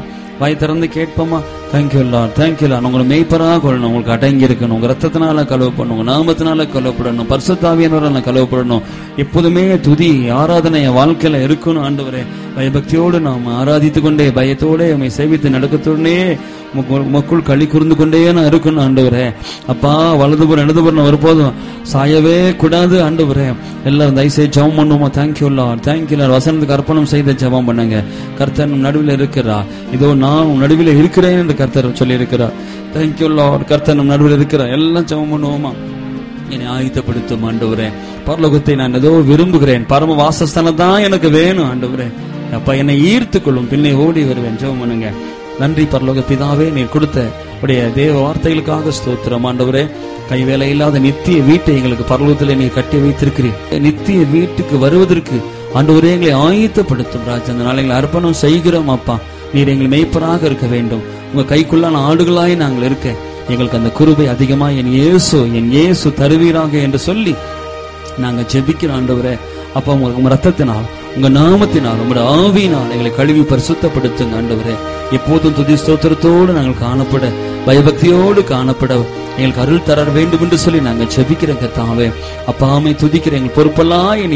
வாய் திறந்து கேட்போமா? Thank you Lord, thank you Lord. உங்களை மெய்ப்பராக கொள்ளணும், உங்களுக்கு அடங்கி இருக்கணும், உங்க ரத்தத்தினால கழுவப்படணும், உங்க நாமத்தினால கழுவப்படணும், பரிசுத்த ஆவியானவரால கழுவப்படணும். எப்போதுமே துதி ஆராதனை வாழ்க்கையில இருக்கணும். ஆண்டவரே, பயபக்தியோடு நாம் ஆராதித்து கொண்டே, பயத்தோட உம்மை சேவித்து நடக்கத்தோடனே மக்கள் களி கூர்ந்து கொண்டே நான் இருக்கணும். ஆண்டவரே அப்பா, வலதுபுறம் இடதுபுறம் ஒருபோதும் சாயவே கூடாது. ஆண்டவரே, எல்லாரும் தயவுசெய்து ஜெபம் பண்ணுவோமா? Thank you Lord, thank you Lord. வசனத்துக்கு அர்ப்பணம் செய்த ஜெபம் பண்ணுங்க. கர்த்தர் நடுவில் இருக்கிறார். இதோ நான் நடுவில் இருக்கிறேன் என்று கர்த்தர் சொல்லி இருக்கிறார். Thank you Lord. கர்த்தர் நம் நடுவில் இருக்கிறார். எல்லாம் ஜெபம் பண்ணுவோமா? என்னை ஆயத்தப்படுத்தும் ஆண்டவரே. பரலோகத்தை நான் ஏதோ விரும்புகிறேன், பரம வாசஸ்தானம் தான் எனக்கு வேணும். ஆண்டவரே அப்பா, என்னை ஈர்த்து கொள்ளும், பின்னே ஓடி வருவேன். ஜெபம் பண்ணுங்க. நன்றி பரலோக பிதாவே, நீர் கொடுத்த உடைய தேவ வார்த்தைகளுக்காக ஸ்தோத்திரம். ஆண்டவரே, கைவேலை இல்லாத நித்திய வீட்டை எங்களுக்கு பரலோகத்தில் நீர் கட்டி வைத்திருக்கிறீர். நித்திய வீட்டுக்கு வருவதற்கு ஆண்டவரே எங்களை ஆயத்தப்படுத்தும் ராஜா. அந்த நாளை எங்களை அர்ப்பணம் செய்கிறோம் அப்பா. நீர் எங்கள் மேய்ப்பராக இருக்க வேண்டும். உங்க கைக்குள்ளான ஆடுகளாய் நாங்கள் இருக்க எங்களுக்கு அந்த கிருபை அதிகமாக என் இயேசு தருவீராக என்று சொல்லி நாங்கள் ஜெபிக்கிறோம். ஆண்டவரே அப்பா, உங்க ரத்தத்தினால், உங்க நாமத்தினால், உங்களுடைய ஆவியினால் எங்களை கழுவி பரிசுத்தப்படுத்துங்க. ஆண்டவரே, எப்போதும் துதி ஸ்தோத்திரத்தோடு நாங்கள் காணப்பட, பயபக்தியோடு காணப்பட எங்களுக்கு அருள் தர வேண்டும் என்று சொல்லி நாங்கள் ஜெபிக்கிறோம். கர்த்தாவே அப்பாமை துதிக்கிற எங்கள் பொறுப்பெல்லாம் என்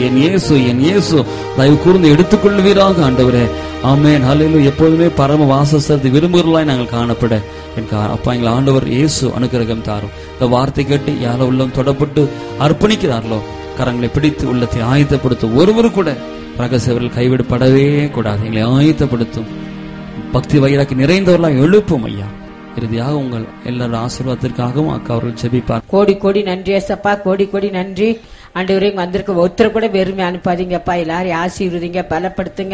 இயேசு தயவு கூர்ந்து எடுத்துக்கொள்வீராக. ஆண்டவரே ஆமென், ஹல்லேலூயா. எப்போதுமே பரம வாசஸ்தலத்தை விரும்புகிறவர்களாய் நாங்கள் காணப்பட அப்பா எங்கள் ஆண்டவர் இயேசு அனுக்கிரகம் தாரும். இந்த வார்த்தை கேட்டு யாரோ உள்ளம் தொடப்பட்டு அர்ப்பணிக்கிறார்களோ கரங்களை பிடித்து உள்ளத்தை ஆயத்தப்படுத்தும். ஒருவரு கூட ரகசியவர்கள் கைவிடப்படவே கூடாது. எங்களை ஆயத்தப்படுத்தும். பக்தி வைராக்கி நிறைந்தவர்களாக எழுப்பும் ஐயா. இறுதியாக உங்கள் எல்லாரும் ஆசீர்வாதத்திற்காகவும் அக்கா அவர்கள் ஜெபிப்பார். கோடி கோடி நன்றி ஏசப்பா, கோடி கோடி நன்றி ஆண்டவரே. வந்திருக்க ஒருத்தர் கூட வெறுமை அனுப்பாதீங்கப்பா. எல்லாரையும் ஆசீர்வதிங்க, பலப்படுத்துங்க,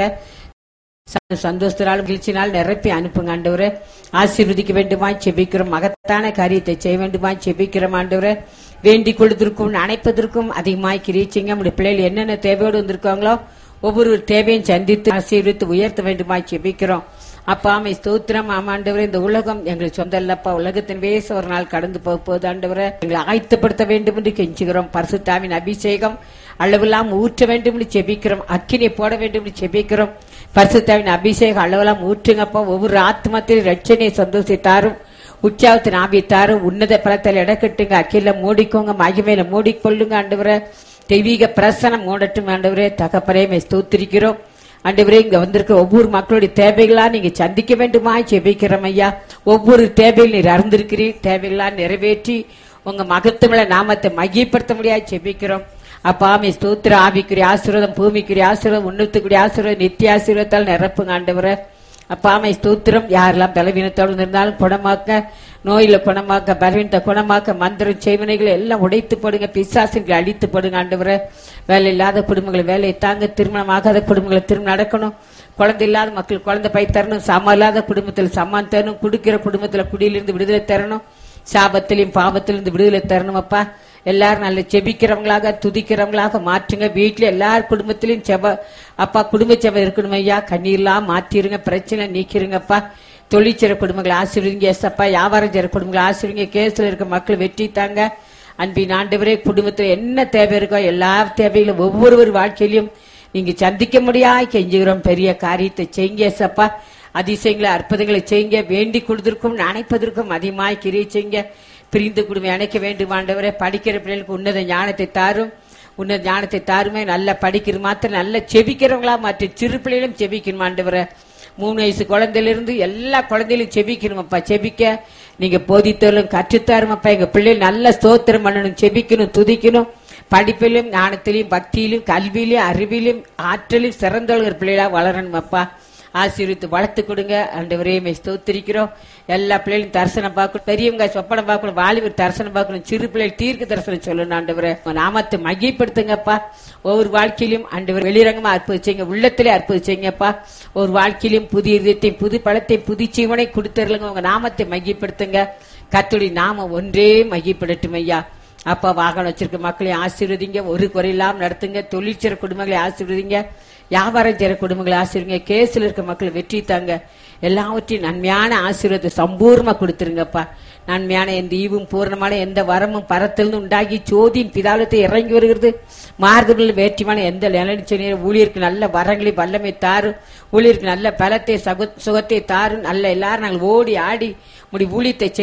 சந்தோஷத்தினால் மகிழ்ச்சினால் நிரப்பி அனுப்புங்க. ஆண்டவரே ஆசீர்வதிக்க வேண்டுமா செபிக்கிறோம். மகத்தான காரியத்தை செய்ய வேண்டுமா செபிக்கிறோம். ஆண்டவரே வேண்டிக் கொள்வதற்கும் அணைப்பதற்கும் அதிகமாய் கிரீச்சிங்க. நம்முடைய பிள்ளைகள் என்னென்ன தேவையோடு வந்திருக்காங்களோ ஒவ்வொரு தேவையும் சந்தித்து ஆசீர்வித்து உயர்த்த வேண்டுமாய் செபிக்கிறோம். அப்பா அமை ஸ்தோத்திரம். ஆமாண்டவரே, இந்த உலகம் எங்களுக்கு சொந்த இல்லப்பா. உலகத்தின் வேச ஒரு நாள் கடந்து போகுது. ஆண்டவரே எங்களை ஆயத்தப்படுத்த வேண்டும் என்று கெஞ்சுகிறோம். பரிசுத்தாவின் அபிஷேகம் அளவெல்லாம் ஊற்ற வேண்டும் என்று செபிக்கிறோம். அக்கினை போட வேண்டும் என்று செபிக்கிறோம். பரிசுத்தாவின் அபிஷேகம் அளவெல்லாம் ஊற்றுங்கப்பா. ஒவ்வொரு ஆத்மத்தின் ரட்சனை சந்தோஷித்தாரும், உற்சாகத்தின் ஆபித்தாரும், உன்னத பலத்தில் இடக்கட்டுங்க. அக்கில மூடிக்கோங்க, மகிமையில மூடிக்கொள்ளுங்க. ஆண்டவரே தெய்வீக பிரசனம் மூடட்டும். ஆண்டவரே தகப்பனே ஸ்தோத்திரிக்கிறோம். ஆண்டவரே இங்க வந்திருக்க ஒவ்வொரு மக்களுடைய தேவைகளா நீங்க சந்திக்க வேண்டுமா ஜெபிக்கிறோம் ஐயா. ஒவ்வொரு தேவையில் நீர் அறிந்திருக்கிறீர். தேவைகளா நிறைவேற்றி உங்க மகத்துவ நாமத்தை மகிப்படுத்த முடியாது ஜெபிக்கிறோம். அப்பாமே ஸ்தோத்திர. ஆவிக்குரிய ஆசீர்வாதம், பூமிக்குரிய ஆசீர்வாதம், உன்னத்துக்குரிய ஆசீர்வாதம், நித்திய ஆசீர்வாதத்தால் நிரப்புங்க. ஆண்டவரே அப்பாமை ஸ்தோத்திரம். யாரெல்லாம் பலவீனத்தோடு இருந்தாலும் குணமாக்க, நோயில குணமாக்க, பலவீனத்தை குணமாக்க, மந்திரம் செய்வனைகளை எல்லாம் உடைத்து போடுங்க, பிசாசுகளை அழித்து போடுங்க. ஆண்டவரே வேலை இல்லாத குடும்பங்களை வேலையை தாங்க, திருமணம் ஆகாத குடும்பங்களை திருமணம் நடக்கணும், குழந்தை இல்லாத மக்கள் குழந்தை பை தரணும், சமம் இல்லாத குடும்பத்தில் சமான் தரணும், குடிக்கிற குடும்பத்துல குடியிலிருந்து விடுதலை தரணும், சாபத்திலையும் பாவத்திலிருந்து விடுதலை தரணும். அப்பா எல்லாரும் நல்ல செபிக்கிறவங்களாக துதிக்கிறவங்களாக மாற்றுங்க. வீட்டுல எல்லார் குடும்பத்திலும் செப அப்பா குடும்ப செப இருக்கணும் ஐயா. கண்ணீர்லாம் மாற்றிருங்க, பிரச்சனை நீக்கிருங்கப்பா. தொழிற்சிற குடும்பங்களை ஆசீர்வதிங்க ஏசப்பா. வியாபாரம் செய்யற குடும்பங்களை ஆசீர்வதிங்க. கேஸ்ல இருக்க மக்கள் வெற்றி தாங்க. அன்பின் ஆண்டவரே குடும்பத்துல என்ன தேவை இருக்கோ எல்லா தேவைகளும் ஒவ்வொருவர் வாழ்க்கையிலும் நீங்க சந்திக்க முடியாது கெஞ்சுகிறோம். பெரிய காரியத்தை செய்யுங்க ஏசப்பா. அதிசயங்களை அற்புதங்களை செய்யுங்க. வேண்டி கொடுத்திருக்கும் நினைப்பதற்கும் அதிகமாய் கிரியை செய்யுங்க. பிரிந்து குடும்பம் இணைக்க வேண்டும் ஆண்டவரே. படிக்கிற பிள்ளைகளுக்கு உன்னத ஞானத்தை தாரும், உன்னத ஞானத்தை தாருமே. நல்லா படிக்கிற மாத்திரம் நல்ல செபிக்கிறவங்களா மாற்றி சிறு பிள்ளைகளும் செபிக்கணும் ஆண்டவரே. 3 வயசு குழந்தையிலிருந்து எல்லா குழந்தையிலும் செபிக்கணுமப்பா. செபிக்க நீங்க போதித்தலும் கற்றுத்தாருமப்பா. எங்க பிள்ளைகள் நல்ல ஸ்தோத்திரம் பண்ணணும், செபிக்கணும், துதிக்கணும். படிப்பிலும் ஞானத்திலையும் பக்தியிலும் கல்வியிலும் அறிவிலும் ஆற்றலும் சிறந்தவர்கள் பிள்ளைகளா வளரணும் அப்பா. ஆசீர்வித்து வளர்த்து கொடுங்க ஆண்டவரே. ஸ்தோத்திரிக்கிறோம். எல்லா பிள்ளைகளும் தரிசனம் பார்க்கணும், பெரியவங்க சொப்பனம் பார்க்கணும், வாலிபர் தரிசனம் பார்க்கணும், சிறு பிள்ளைகள் தீர்க்க தரிசனம் சொல்லணும். ஆண்டவரே நாமத்தை மகிப்படுத்துங்கப்பா. ஒவ்வொரு வாழ்க்கையிலும் ஆண்டவர் வெளிரங்கமா அற்புதிச்சீங்க, உள்ளத்திலே அற்புதிச்சீங்கப்பா. ஒரு வாழ்க்கையிலும் புதிய இதயத்தையும் புது பழத்தையும் புது ஜீவனை கொடுத்துருங்க. உங்க நாமத்தை மகிப்படுத்துங்க. கர்த்தருடைய நாமம் ஒன்றே மகிப்படட்டும் ஐயா. அப்பா வாகனம் வச்சிருக்க மக்களையும் ஆசீர்வதிங்க, ஒரு குறையில்லாம நடத்துங்க. தொழிற்சிற குடும்பங்களை ஆசீர்வதிங்க, வியாபாரம் செய்யற குடும்பங்களை ஆசீர்வதிங்க. கேஸ்ல இருக்க மக்கள் வெற்றி தாங்க. எல்லாவற்றையும் நன்மையான ஆசீர்வாதத்தை சம்பூர்ணமா கொடுத்துருங்கப்பா. நன்மையான எந்த ஈவும் பூர்ணமான எந்த வரமும் பரத்திலிருந்து உண்டாகி ஜோதியின் பிதாலத்தை இறங்கி வருகிறது. மாறுதல் வேற்றுமான எந்த நிலநிச்ச ஊழியருக்கு நல்ல வரங்களை வல்லமை தாரும். ஊழியருக்கு நல்ல பலத்தை சுகத்தை தாரும். நல்ல எல்லாரும் நாங்கள் ஓடி ஆடி முடி ஊழியத்தை